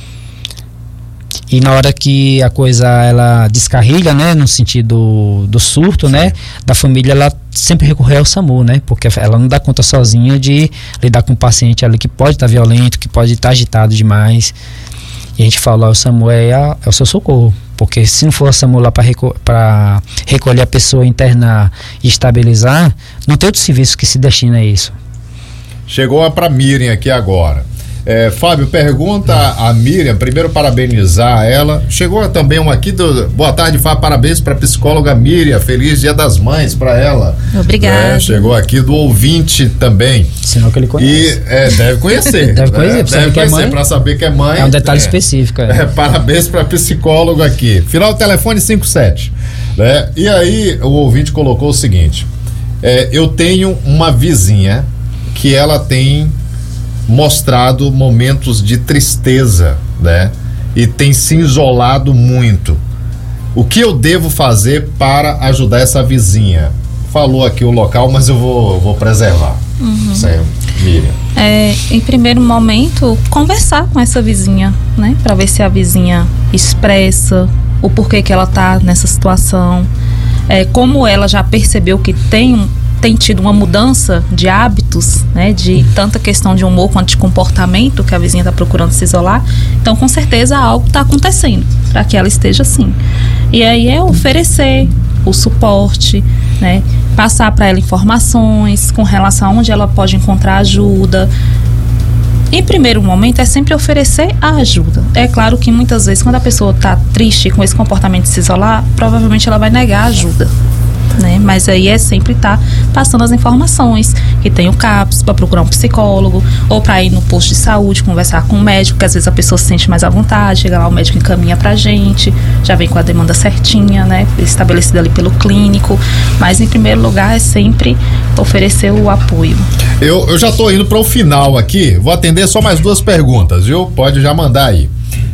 Speaker 1: E na hora que a coisa ela descarrilha, né, no sentido do surto, né, da família, ela sempre recorrer ao SAMU, né, porque ela não dá conta sozinha de lidar com um paciente ali que pode estar violento, que pode estar agitado demais. E a gente fala, o SAMU é, a, é o seu socorro, porque se não for o SAMU lá para reco recolher a pessoa, internar e estabilizar, não tem outro serviço que se destina a isso.
Speaker 3: Chegou para Miriam aqui agora. É, Fábio, pergunta a Miriam, primeiro parabenizar ela. Chegou também um aqui do boa tarde, Fábio, parabéns para a psicóloga Miriam, feliz Dia das Mães para ela.
Speaker 2: Obrigada.
Speaker 3: É, chegou aqui do ouvinte também.
Speaker 1: Sinal que ele conhece.
Speaker 3: E é, deve conhecer.
Speaker 1: deve conhecer,
Speaker 3: é, deve conhecer para saber que é mãe.
Speaker 1: É um detalhe
Speaker 3: é,
Speaker 1: específico. É.
Speaker 3: É, parabéns para a psicóloga aqui. Final do telefone cinquenta e sete. Né? E aí o ouvinte colocou o seguinte: é, eu tenho uma vizinha que ela tem mostrado momentos de tristeza, né? E tem se isolado muito. O que eu devo fazer para ajudar essa vizinha? Falou aqui o local, mas eu vou, vou preservar.
Speaker 2: Uhum.
Speaker 3: Certo, Miriam.
Speaker 2: É, em primeiro momento, conversar com essa vizinha, né? Para ver se a vizinha expressa o porquê que ela tá nessa situação. É, como ela já percebeu que tem tem tido uma mudança de hábitos, né, de tanta questão de humor quanto de comportamento, que a vizinha está procurando se isolar, então com certeza algo está acontecendo para que ela esteja assim. E aí é oferecer o suporte, né, passar para ela informações com relação a onde ela pode encontrar ajuda. Em primeiro momento é sempre oferecer a ajuda. É claro que muitas vezes quando a pessoa está triste com esse comportamento de se isolar, provavelmente ela vai negar ajuda, né? Mas aí é sempre estar tá passando as informações, que tem o CAPS para procurar um psicólogo, ou para ir no posto de saúde, conversar com o médico, que às vezes a pessoa se sente mais à vontade, chega lá, o médico encaminha pra gente, já vem com a demanda certinha, né, estabelecida ali pelo clínico, mas em primeiro lugar é sempre oferecer o apoio.
Speaker 3: Eu, eu já tô indo para o final aqui, vou atender só mais duas perguntas, viu? Pode já mandar aí.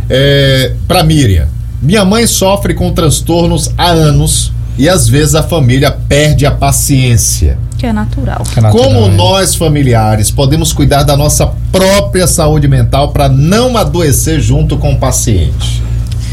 Speaker 3: É, para Miriam, minha mãe sofre com transtornos há anos, e às vezes a família perde a paciência.
Speaker 2: Que é natural.
Speaker 1: Que é natural,
Speaker 3: Como
Speaker 1: é.
Speaker 3: nós, familiares, podemos cuidar da nossa própria saúde mental para não adoecer junto com o paciente?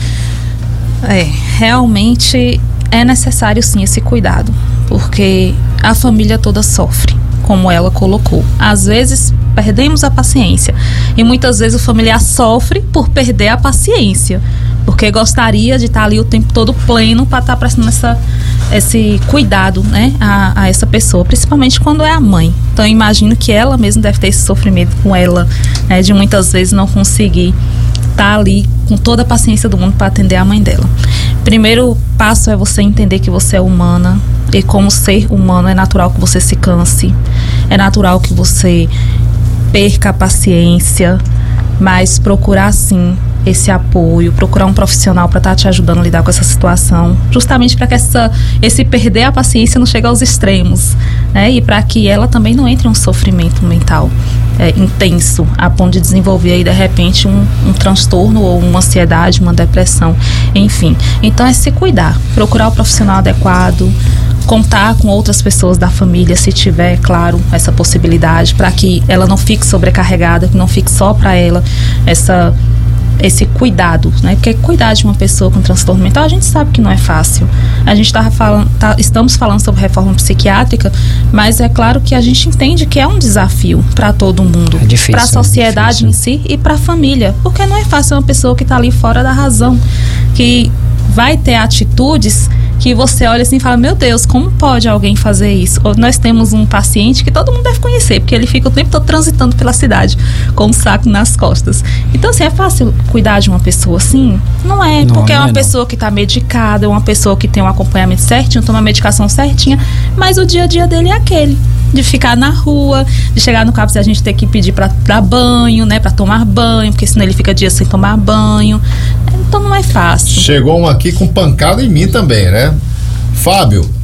Speaker 2: É, realmente é necessário sim esse cuidado, porque a família toda sofre, como ela colocou. Às vezes perdemos a paciência e muitas vezes o familiar sofre por perder a paciência, porque gostaria de estar ali o tempo todo pleno para estar prestando essa, esse cuidado, né, a, a essa pessoa, principalmente quando é a mãe. Então eu imagino que ela mesma deve ter esse sofrimento com ela, né, de muitas vezes não conseguir estar ali com toda a paciência do mundo para atender a mãe dela. Primeiro passo é você entender que você é humana, e como ser humano é natural que você se canse, é natural que você perca a paciência, mas procurar sim esse apoio, procurar um profissional para estar tá te ajudando a lidar com essa situação, justamente para que essa, esse perder a paciência não chegue aos extremos, né? E para que ela também não entre em um sofrimento mental é, intenso, a ponto de desenvolver aí de repente um, um transtorno ou uma ansiedade, uma depressão, enfim. Então é se cuidar, procurar o profissional adequado, contar com outras pessoas da família, se tiver, claro, essa possibilidade, para que ela não fique sobrecarregada, que não fique só para ela essa esse cuidado, né? Porque cuidar de uma pessoa com transtorno mental, a gente sabe que não é fácil. A gente tá falando, tá, estamos falando sobre reforma psiquiátrica, mas é claro que a gente entende que é um desafio para todo mundo,
Speaker 1: é
Speaker 2: para a sociedade
Speaker 1: é
Speaker 2: em si e para a família, porque não é fácil uma pessoa que está ali fora da razão, que vai ter atitudes que você olha assim e fala, meu Deus, como pode alguém fazer isso? Ou nós temos um paciente que todo mundo deve conhecer, porque ele fica o tempo todo transitando pela cidade com um saco nas costas. Então, assim, é fácil cuidar de uma pessoa assim? Não é,
Speaker 1: não,
Speaker 2: porque
Speaker 1: não
Speaker 2: é uma
Speaker 1: é
Speaker 2: pessoa
Speaker 1: não.
Speaker 2: que está medicada, é uma pessoa que tem um acompanhamento certinho, toma a medicação certinha, mas o dia a dia dele é aquele, de ficar na rua, de chegar no CAPS e a gente ter que pedir para dar banho, né, para tomar banho, porque senão ele fica dias sem tomar banho. Então não é fácil.
Speaker 3: Chegou um aqui com pancada em mim também, né? Fábio,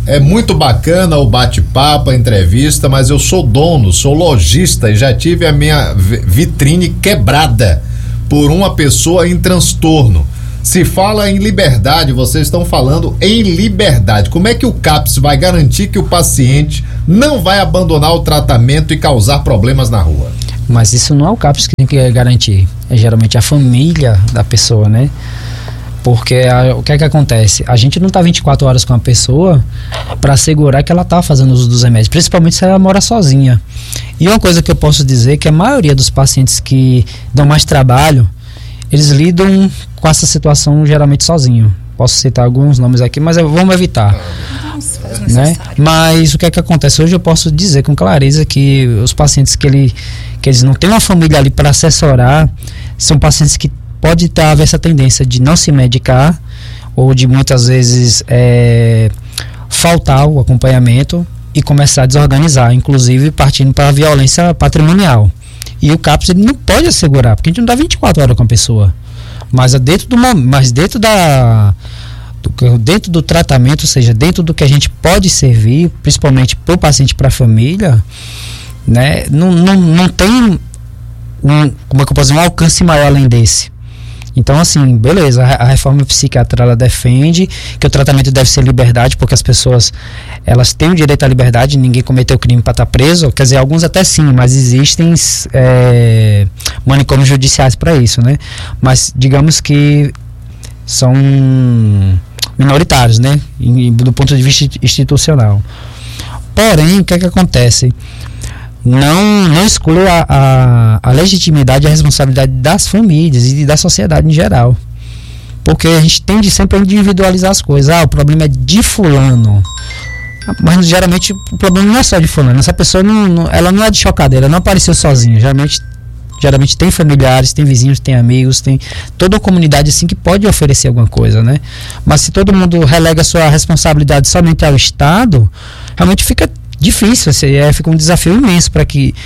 Speaker 3: é muito bacana o bate-papo, a entrevista, mas eu sou dono, sou lojista e já tive a minha vitrine quebrada por uma pessoa em transtorno. Se fala em liberdade, vocês estão falando em liberdade. Como é que o CAPS vai garantir que o paciente não vai abandonar o tratamento e causar problemas na rua?
Speaker 1: Mas isso não é o CAPS que tem que garantir, é geralmente a família da pessoa, né? Porque a, o que é que acontece? A gente não está vinte e quatro horas com a pessoa para assegurar que ela está fazendo uso dos remédios, principalmente se ela mora sozinha. E uma coisa que eu posso dizer é que a maioria dos pacientes que dão mais trabalho, eles lidam com essa situação geralmente sozinho. Posso citar alguns nomes aqui, mas eu, vamos evitar.
Speaker 2: Nossa,
Speaker 1: né? Mas o que é que acontece? Hoje eu posso dizer com clareza que os pacientes que, ele, que eles não têm uma família ali para assessorar, são pacientes que pode ter essa tendência de não se medicar ou de muitas vezes é, faltar o acompanhamento e começar a desorganizar, inclusive partindo para a violência patrimonial. E o CAPS ele não pode assegurar, porque a gente não dá vinte e quatro horas com a pessoa. Mas dentro do, mas dentro da, do, dentro do tratamento, ou seja, dentro do que a gente pode servir, principalmente para o paciente e para a família, né, não, não, não tem um, como é que eu posso dizer, um alcance maior além desse. Então, assim, beleza, a, a reforma psiquiátrica, ela defende que o tratamento deve ser liberdade, porque as pessoas, elas têm o direito à liberdade, ninguém cometeu crime para estar preso, quer dizer, alguns até sim, mas existem é, manicômios judiciais para isso, né? Mas, digamos que são minoritários, né? E, do ponto de vista institucional. Porém, o que é que acontece? Não, não exclui a, a, a legitimidade e a responsabilidade das famílias e da sociedade em geral. Porque a gente tende sempre a individualizar as coisas. Ah, o problema é de fulano. Mas geralmente o problema não é só de fulano. Essa pessoa não, não, ela não é de chocadeira, não apareceu sozinha. Geralmente, geralmente tem familiares, tem vizinhos, tem amigos, tem toda a comunidade assim que pode oferecer alguma coisa, né? Mas se todo mundo relega a sua responsabilidade somente ao Estado, realmente fica difícil, é, fica um desafio imenso para que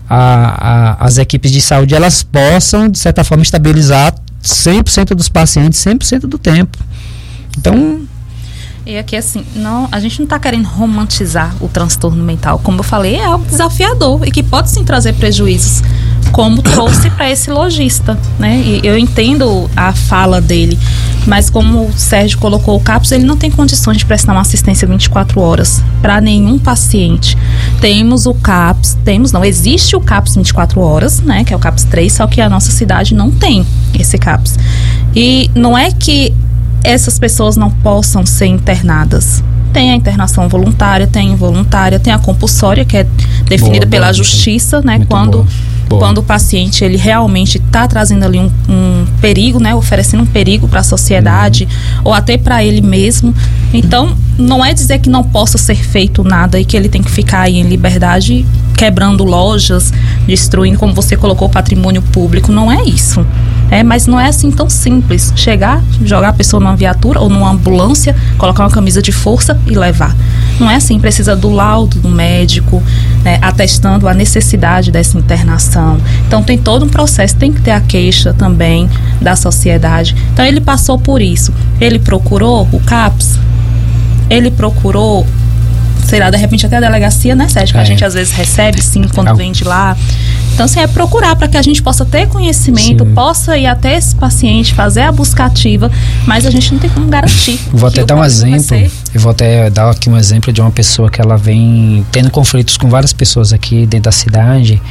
Speaker 1: a, a, as equipes de saúde elas possam, de certa forma, estabilizar cem por cento dos pacientes cem por cento do tempo. Então...
Speaker 2: E aqui, assim, não, a gente não está querendo romantizar o transtorno mental. Como eu falei, é algo desafiador e que pode sim trazer prejuízos, como trouxe para esse lojista, né? E eu entendo a fala dele, mas como o Sérgio colocou, o CAPS, ele não tem condições de prestar uma assistência vinte e quatro horas para nenhum paciente. Temos o CAPS, temos não, existe o CAPS vinte e quatro horas, né? Que é o CAPS três, só que a nossa cidade não tem esse CAPS. E não é que essas pessoas não possam ser internadas. Tem a internação voluntária, tem involuntária, tem a compulsória, que é definida boa, pela boa, justiça, né? Quando, boa. Boa. quando o paciente ele realmente está trazendo ali um, um perigo, né? Oferecendo um perigo para a sociedade uhum. ou até para ele mesmo. Então, não é dizer que não possa ser feito nada e que ele tem que ficar aí em liberdade, quebrando lojas, destruindo, como você colocou, patrimônio público. Não é isso. É, mas não é assim tão simples. Chegar, jogar a pessoa numa viatura ou numa ambulância, colocar uma camisa de força e levar. Não é assim, precisa do laudo do médico, né, atestando a necessidade dessa internação. Então tem todo um processo, tem que ter a queixa também da sociedade. Então ele passou por isso. Ele procurou o CAPS, ele procurou, sei lá, de repente até a delegacia, né, Sérgio? Que é. a gente às vezes recebe, sim, quando é. vem de lá. Então, assim, é procurar para que a gente possa ter conhecimento, sim. possa ir até esse paciente, fazer a busca ativa, mas a gente não tem como garantir.
Speaker 1: Vou até dar um exemplo, eu vou até dar aqui um exemplo de uma pessoa que ela vem tendo conflitos com várias pessoas aqui dentro da cidade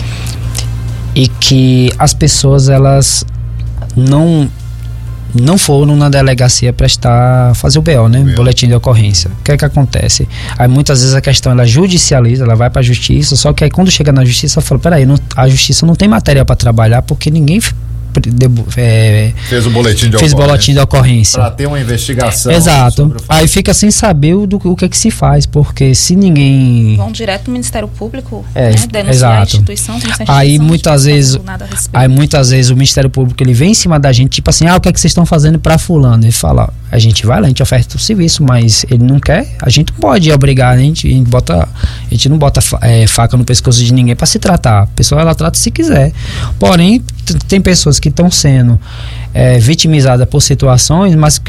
Speaker 1: e que as pessoas, elas não... não foram na delegacia prestar, fazer o B O, né? O boletim de ocorrência. O que é que acontece? Aí muitas vezes a questão ela judicializa, ela vai para a justiça, só que aí quando chega na justiça, ela fala, peraí, não, a justiça não tem matéria para trabalhar porque ninguém é,
Speaker 3: fez o boletim de
Speaker 1: fez boletim de ocorrência
Speaker 3: para ter uma investigação.
Speaker 1: Exato. Aí fica sem saber o, do, o que é que se faz, porque se ninguém
Speaker 2: vão direto no Ministério Público,
Speaker 1: é,
Speaker 2: né? Denunciar
Speaker 1: exato.
Speaker 2: a instituição, a
Speaker 1: aí muitas vezes aí muitas vezes o Ministério Público ele vem em cima da gente, tipo assim, ah, o que é que vocês estão fazendo para fulano? Ele fala, a gente vai lá, a gente oferta o serviço, mas ele não quer, a gente não pode obrigar, né? a, gente, a gente bota a gente não bota é, faca no pescoço de ninguém para se tratar. A pessoa ela trata se quiser. Porém, t- tem pessoas que estão sendo é, vitimizadas por situações, mas que eu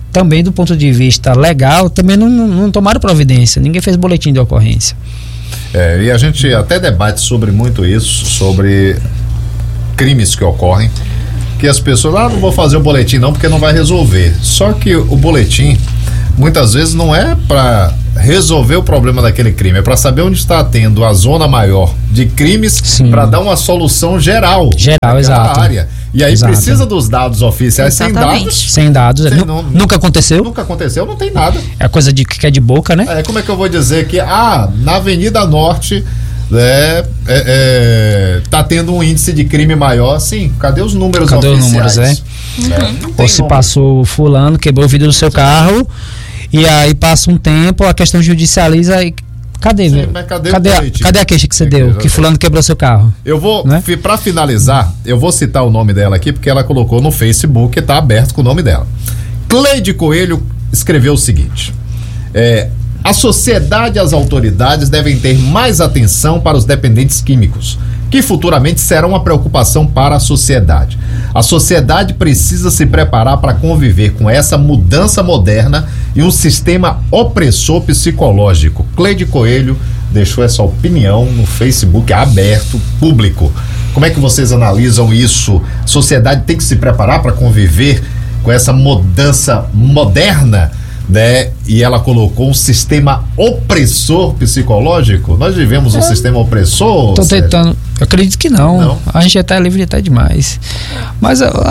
Speaker 1: também do ponto de vista legal, também não, não, não tomaram providência, ninguém fez boletim de ocorrência.
Speaker 3: É, e a gente até debate sobre muito isso, sobre crimes que ocorrem, que as pessoas, ah, não vou fazer o boletim não, porque não vai resolver. Só que o boletim, muitas vezes, não é para resolver o problema daquele crime, é para saber onde está tendo a zona maior de crimes, para dar uma solução geral.
Speaker 1: Geral, exato.
Speaker 3: Área. E aí exato. Precisa dos dados oficiais.
Speaker 1: Exatamente.
Speaker 3: Sem dados.
Speaker 1: Sem dados.
Speaker 3: Sem,
Speaker 1: não, nunca aconteceu?
Speaker 3: Nunca aconteceu, não tem nada.
Speaker 1: É coisa de, que é de boca, né?
Speaker 3: É, como é que eu vou dizer que, ah, na Avenida Norte é, é, é, tá tendo um índice de crime maior? Sim, cadê os números
Speaker 1: cadê
Speaker 3: oficiais?
Speaker 1: Cadê os números, é? Uhum. Ou se passou fulano, quebrou o vidro do seu carro, e aí passa um tempo, a questão judicializa e cadê, Sim, mas cadê, cadê, a, cadê a queixa que você é deu? Que, que fulano quebrou seu carro?
Speaker 3: Eu vou, né? Para finalizar, eu vou citar o nome dela aqui, porque ela colocou no Facebook e tá aberto com o nome dela. Cleide Coelho escreveu o seguinte: é, a sociedade e as autoridades devem ter mais atenção para os dependentes químicos, que futuramente serão uma preocupação para a sociedade. A sociedade precisa se preparar para conviver com essa mudança moderna e um sistema opressor psicológico. Cleide Coelho deixou essa opinião no Facebook aberto, público. Como é que vocês analisam isso? A sociedade tem que se preparar para conviver com essa mudança moderna, né? E ela colocou um sistema opressor psicológico. Nós vivemos um é. sistema opressor?
Speaker 1: Tô Sérgio? tentando. Eu acredito que não. não. A gente até é livre até demais. Mas, ó.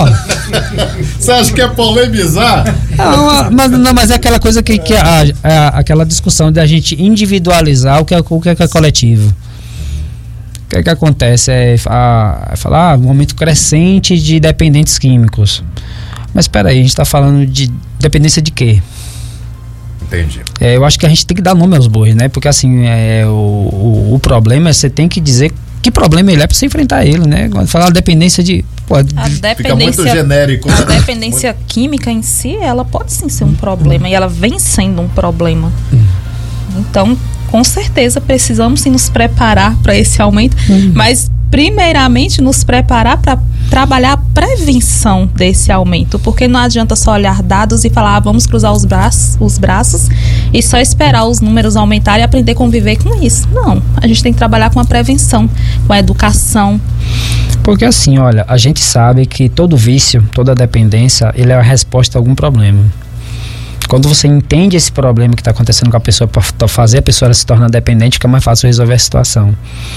Speaker 3: Você acha que é polemizar?
Speaker 1: Não, mas, não, mas é aquela coisa que, que a, a, aquela discussão de a gente individualizar o que é, o que é, que é coletivo. O que é que acontece? É, a, é falar, ah, um momento crescente de dependentes químicos. Mas espera aí, a gente está falando de dependência de quê?
Speaker 3: Entendi.
Speaker 1: É, eu acho que a gente tem que dar nome aos bois, né? Porque assim, é, o, o, o problema é você tem que dizer que problema ele é para você enfrentar ele, né? Quando falar dependência de... Pô,
Speaker 2: a dependência, fica muito genérico. A dependência muito... química em si, ela pode sim ser um problema, hum. e ela vem sendo um problema. Hum. Então, com certeza, precisamos sim nos preparar para esse aumento, hum. mas primeiramente nos preparar para trabalhar a prevenção desse aumento, porque não adianta só olhar dados e falar, ah, vamos cruzar os braços, os braços e só esperar os números aumentarem e aprender a conviver com isso. Não, a gente tem que trabalhar com a prevenção, com a educação.
Speaker 1: Porque assim, olha, a gente sabe que todo vício, toda dependência, ele é a resposta a algum problema. Quando você entende esse problema que está acontecendo com a pessoa, para fazer a pessoa se tornar dependente, fica mais fácil resolver a situação.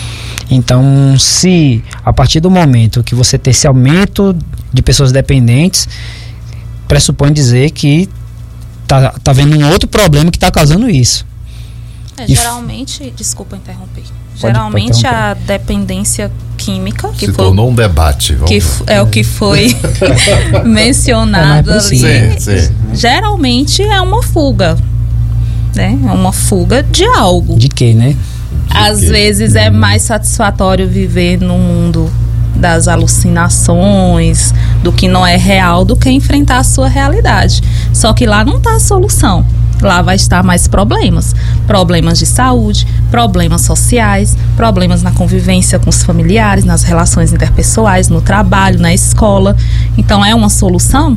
Speaker 1: Então, se a partir do momento que você tem esse aumento de pessoas dependentes, pressupõe dizer que tá, tá vendo um outro problema que está causando isso.
Speaker 2: É, geralmente, f... desculpa interromper, pode, geralmente pode interromper. A dependência química que
Speaker 3: se
Speaker 2: foi,
Speaker 3: tornou um debate,
Speaker 2: que f, é o que foi mencionado é ali,
Speaker 3: sim, sim.
Speaker 2: geralmente é uma fuga, né? É uma fuga de algo.
Speaker 1: De quê, né?
Speaker 2: Às vezes é mais satisfatório viver no mundo das alucinações, do que não é real, do que enfrentar a sua realidade. Só que lá não está a solução. Lá vai estar mais problemas. Problemas de saúde, problemas sociais, problemas na convivência com os familiares, nas relações interpessoais, no trabalho, na escola. Então é uma solução?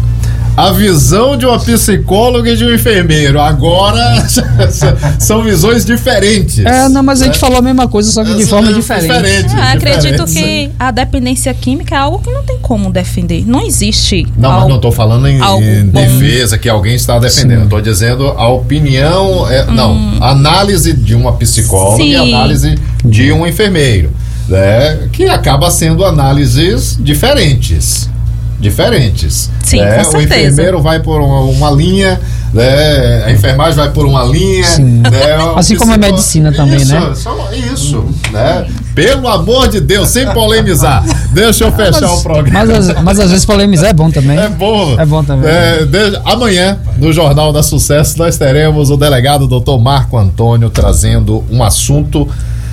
Speaker 3: A visão de uma psicóloga e de um enfermeiro. Agora são visões diferentes.
Speaker 1: É, não, mas a gente é. falou a mesma coisa, só que de forma diferente.
Speaker 2: diferente é, acredito que a dependência química é algo que não tem como defender. Não existe.
Speaker 3: Não,
Speaker 2: algo,
Speaker 3: mas não estou falando em, em defesa que alguém está defendendo. Estou dizendo a opinião. É, hum. Não, análise de uma psicóloga Sim. e análise de um enfermeiro. Né, que acaba sendo análises diferentes. Diferentes.
Speaker 2: Sim,
Speaker 3: né?
Speaker 2: com certeza.
Speaker 3: O enfermeiro vai por uma, uma linha, né? A enfermagem vai por uma linha.
Speaker 1: Sim.
Speaker 3: Né?
Speaker 1: Assim como a medicina também,
Speaker 3: isso,
Speaker 1: né?
Speaker 3: Só isso, né? Pelo amor de Deus, sem polemizar. Deixa eu fechar
Speaker 1: mas,
Speaker 3: o programa.
Speaker 1: Mas, mas às vezes polemizar é bom também.
Speaker 3: É bom.
Speaker 1: É bom também.
Speaker 3: É, de, amanhã, no Jornal da Sucesso, nós teremos o delegado doutor Marco Antônio trazendo um assunto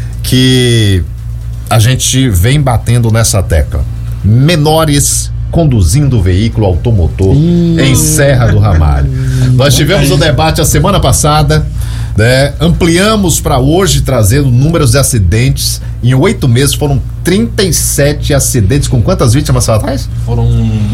Speaker 3: que a gente vem batendo nessa tecla. Menores conduzindo veículo automotor hum. em Serra do Ramalho. Nós tivemos o um debate a semana passada, né? Ampliamos para hoje, trazendo números de acidentes. Em oito meses foram trinta e sete acidentes com quantas vítimas fatais?
Speaker 4: Foram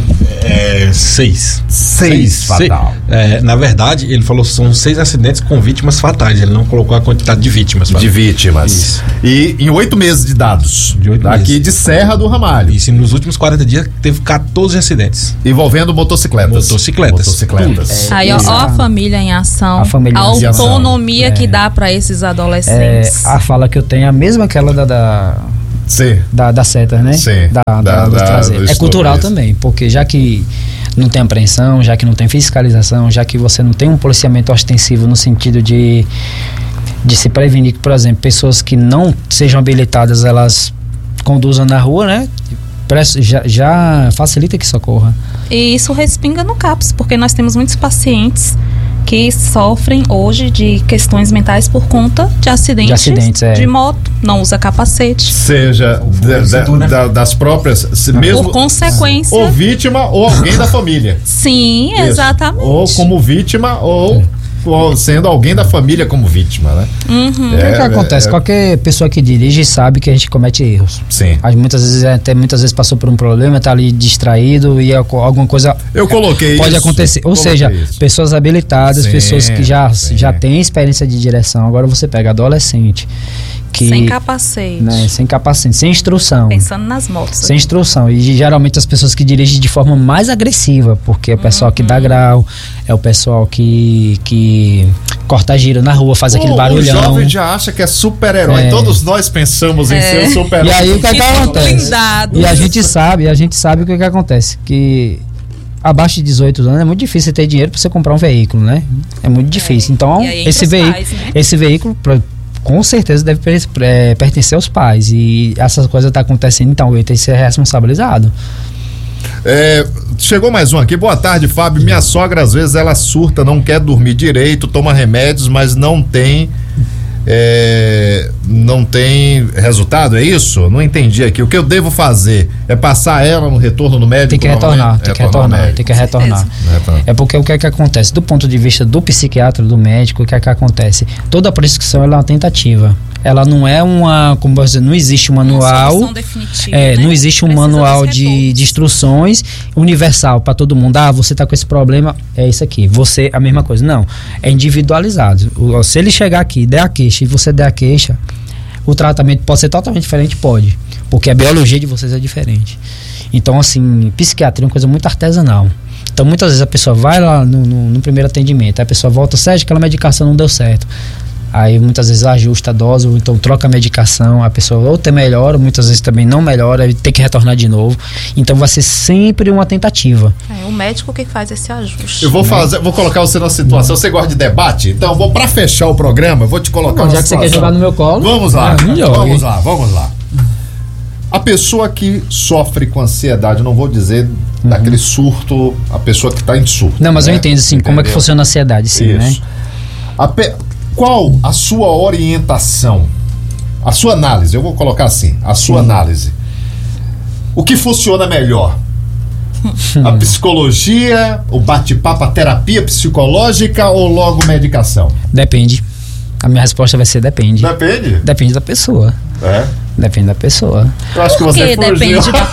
Speaker 4: é, seis.
Speaker 3: Seis fatal.
Speaker 4: É, na verdade, ele falou que são seis acidentes com vítimas fatais. Ele não colocou a quantidade de vítimas.
Speaker 3: De vítimas. Isso. E em oito meses de dados.
Speaker 4: De oito
Speaker 3: Aqui
Speaker 4: meses.
Speaker 3: de Serra do Ramalho.
Speaker 4: Isso, e nos últimos quarenta dias teve quatorze acidentes.
Speaker 3: Envolvendo motocicletas.
Speaker 4: Motocicletas.
Speaker 3: Motocicletas.
Speaker 2: É, aí, ó, ó a família em ação.
Speaker 1: A família
Speaker 2: a
Speaker 1: em ação.
Speaker 2: autonomia
Speaker 1: É.
Speaker 2: que dá para esses adolescentes.
Speaker 1: É, a fala que eu tenho é a mesma que aquela da, da,
Speaker 3: Sim.
Speaker 1: da, da seta, né?
Speaker 3: Sim.
Speaker 1: Da, da,
Speaker 3: Da-
Speaker 1: dos
Speaker 3: da-
Speaker 1: traseiros.
Speaker 3: do
Speaker 1: É cultural
Speaker 3: estupro, isso.
Speaker 1: também, porque já que não tem apreensão, já que não tem fiscalização, já que você não tem um policiamento ostensivo no sentido de, de se prevenir que, por exemplo, pessoas que não sejam habilitadas, elas conduzam na rua, né? Press- Já, já facilita que socorra.
Speaker 2: E isso respinga no CAPS, porque nós temos muitos pacientes que sofrem hoje de questões mentais por conta de acidentes
Speaker 1: De acidentes, é.
Speaker 2: de moto, não usa capacete.
Speaker 3: Seja da- da-
Speaker 4: cintura.
Speaker 3: da- das próprias, se mesmo
Speaker 2: Por consequência.
Speaker 3: ou vítima ou alguém da família.
Speaker 2: Sim,
Speaker 3: Isso.
Speaker 2: exatamente.
Speaker 3: Ou como vítima ou, ou sendo alguém da família como vítima, né?
Speaker 2: Uhum.
Speaker 1: O que, é que acontece?
Speaker 3: é-
Speaker 1: Qualquer pessoa que dirige sabe que a gente comete erros.
Speaker 3: Sim.
Speaker 1: Aí muitas vezes até muitas vezes passou por um problema, tá ali distraído e algu- alguma coisa
Speaker 3: Eu coloquei
Speaker 1: pode
Speaker 3: isso.
Speaker 1: acontecer. Ou
Speaker 3: Coloquei
Speaker 1: seja,
Speaker 3: isso.
Speaker 1: pessoas habilitadas,
Speaker 3: Sim,
Speaker 1: pessoas que já,
Speaker 3: sim.
Speaker 1: já têm experiência de direção. Agora você pega adolescente que
Speaker 2: Sem capacete.
Speaker 1: né, sem capacete, sem instrução.
Speaker 2: Pensando nas motos.
Speaker 1: Sem instrução. E geralmente as pessoas que dirigem de forma mais agressiva, porque é o pessoal que dá grau, é o pessoal que, que corta giro na rua, faz aquele
Speaker 3: o,
Speaker 1: barulhão.
Speaker 3: O jovem já acha que é super-herói.
Speaker 1: É.
Speaker 3: Todos nós pensamos em
Speaker 2: É.
Speaker 3: ser um super-herói.
Speaker 1: E aí o que, é que
Speaker 2: Tipo
Speaker 1: acontece?
Speaker 2: blindado.
Speaker 1: E a gente sabe, a gente sabe o que, que acontece. Que abaixo de dezoito anos é muito difícil você ter dinheiro para você comprar um veículo, né? É muito difícil. Então,
Speaker 2: E aí entra
Speaker 1: esse
Speaker 2: os
Speaker 1: veículo,
Speaker 2: pais, né?
Speaker 1: esse veículo pra- com certeza deve per- é, pertencer aos pais. E essas coisas estão acontecendo, então ele tem que ser responsabilizado.
Speaker 3: É, chegou mais um aqui. Boa tarde, Fábio. Minha sogra, às vezes, ela surta, não quer dormir direito, toma remédios, mas não tem. É, não tem resultado, é isso? Não entendi aqui. O que eu devo fazer é passar ela no retorno no médico?
Speaker 1: Tem que retornar,
Speaker 3: novamente?
Speaker 1: tem que
Speaker 3: Retornar ao
Speaker 1: retornar,
Speaker 3: médico.
Speaker 1: tem que retornar.
Speaker 3: Retornar.
Speaker 1: É porque o que é que acontece? Do ponto de vista do psiquiatra, do médico, o que é que acontece? Toda prescrição ela é uma tentativa. Ela não é uma, como você dizer, não existe um
Speaker 2: Uma
Speaker 1: manual.
Speaker 2: solução definitiva,
Speaker 1: É,
Speaker 2: né?
Speaker 1: não existe um
Speaker 2: Precisa
Speaker 1: manual
Speaker 2: dos
Speaker 1: de,
Speaker 2: retornos.
Speaker 1: de instruções universal para todo mundo. Ah, você tá com esse problema, é isso aqui. Você, a mesma coisa. Não, é individualizado. O- Se ele chegar aqui, der a queixa e você der a queixa, o tratamento pode ser totalmente diferente? Pode. Porque a biologia de vocês é diferente. Então, assim, psiquiatria é uma coisa muito artesanal. Então, muitas vezes a pessoa vai lá no, no, no primeiro atendimento, aí a pessoa volta, Sérgio, aquela medicação não deu certo. Aí muitas vezes ajusta a dose, ou então troca a medicação, a pessoa ou até melhora, muitas vezes também não melhora, e tem que retornar de novo. Então vai ser sempre uma tentativa.
Speaker 2: É o médico que faz esse ajuste.
Speaker 3: Eu vou fazer, vou colocar você na situação. Você gosta de debate? Então, vou para fechar o programa, eu vou te colocar
Speaker 1: Bom,
Speaker 3: na
Speaker 1: já que você quer
Speaker 3: situação.
Speaker 1: jogar no meu colo,
Speaker 3: Vamos lá,
Speaker 1: ah, me jogue.
Speaker 3: vamos lá, vamos lá. A pessoa que sofre com ansiedade, eu não vou dizer daquele surto, a pessoa que está em surto.
Speaker 1: Não, mas
Speaker 3: né?
Speaker 1: eu entendo sim, como é que
Speaker 3: Entendeu?
Speaker 1: funciona a ansiedade, sim, né?
Speaker 3: Isso. A pe- Qual a sua orientação? A sua análise, eu vou colocar assim, a sua análise. O que funciona melhor? A psicologia, o bate-papo, a terapia psicológica ou logo medicação?
Speaker 1: Depende. A minha resposta vai ser depende.
Speaker 3: Depende.
Speaker 1: Depende da pessoa.
Speaker 3: É.
Speaker 1: Depende da pessoa.
Speaker 3: Eu acho que
Speaker 2: Por
Speaker 3: você
Speaker 2: que
Speaker 3: fugiu.
Speaker 2: depende da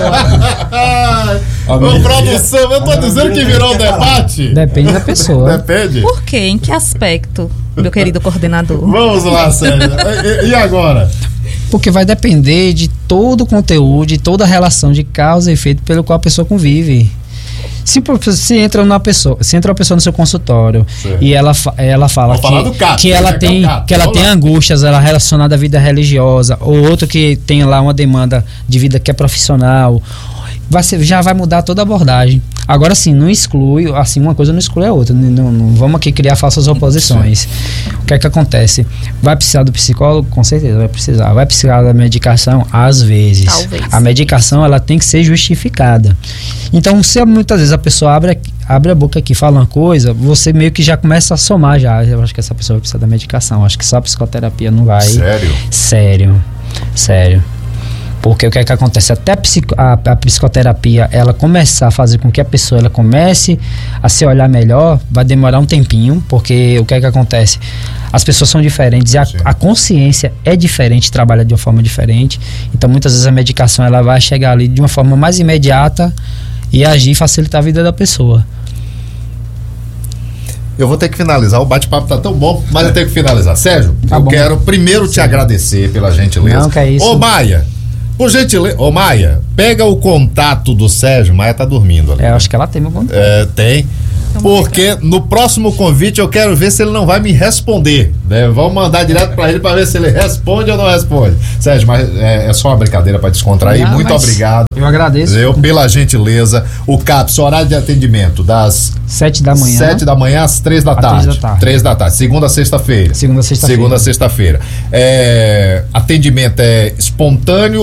Speaker 2: pessoa?
Speaker 3: Ô, produção, eu tô dizendo que virou um debate.
Speaker 1: Depende da pessoa.
Speaker 3: Depende.
Speaker 2: Por quê? Em que aspecto, meu querido coordenador?
Speaker 3: Vamos lá, Sérgio. E, e agora?
Speaker 1: Porque vai depender de todo o conteúdo, de toda a relação de causa e efeito pelo qual a pessoa convive. Se, se entra uma pessoa, se entra uma pessoa no seu consultório
Speaker 3: Sim.
Speaker 1: e ela, fa- ela fala
Speaker 3: Vamos falar do
Speaker 1: que,
Speaker 3: Cato,
Speaker 1: que ela
Speaker 3: né, que é o
Speaker 1: tem,
Speaker 3: Cato.
Speaker 1: que ela
Speaker 3: Vamos
Speaker 1: tem
Speaker 3: lá.
Speaker 1: angústias, ela é relacionada à vida religiosa, ou outro que tem lá uma demanda de vida que é profissional, vai ser, já vai mudar toda a abordagem. Agora sim, não exclui, assim, uma coisa não exclui a outra. Não, não, não vamos aqui criar falsas oposições. O que é que acontece? Vai precisar do psicólogo? Com certeza vai precisar. Vai precisar da medicação? Às vezes.
Speaker 2: Talvez.
Speaker 1: A medicação, ela tem que ser justificada. Então, se muitas vezes a pessoa abre, aqui- abre a boca aqui e fala uma coisa, você meio que já começa a somar já. Eu acho que essa pessoa vai precisar da medicação. Eu acho que só a psicoterapia não vai.
Speaker 3: Sério?
Speaker 1: Sério. Sério. Porque o que é que acontece? Até a, psico, a, a psicoterapia, ela começar a fazer com que a pessoa ela comece a se olhar melhor, vai demorar um tempinho, porque o que é que acontece? As pessoas são diferentes e a, a consciência é diferente, trabalha de uma forma diferente. Então, muitas vezes a medicação ela vai chegar ali de uma forma mais imediata e agir e facilitar a vida da pessoa.
Speaker 3: Eu vou ter que finalizar, o bate-papo tá tão bom, mas eu tenho que finalizar. Sérgio, tá eu bom. quero primeiro Sim. te agradecer pela gentileza.
Speaker 1: Não, que é isso.
Speaker 3: Ô, Maia, por gentileza, ô Maia, pega o contato do Sérgio. Maia tá dormindo ali.
Speaker 1: É, acho que ela tem meu contato.
Speaker 3: É, tem. Porque no próximo convite eu quero ver se ele não vai me responder, né? Vamos mandar direto pra ele pra ver se ele responde ou não responde. Sérgio, mas é, é só uma brincadeira pra descontrair. Não, Muito obrigado.
Speaker 1: Eu agradeço.
Speaker 3: Eu, pela gentileza. O CAPS, horário de atendimento das
Speaker 1: sete da manhã.
Speaker 3: Sete da manhã às três da tarde.
Speaker 1: Três da tarde.
Speaker 3: Três da tarde. Segunda a sexta-feira.
Speaker 1: Segunda a sexta-feira.
Speaker 3: Segunda a sexta-feira. É, atendimento é espontâneo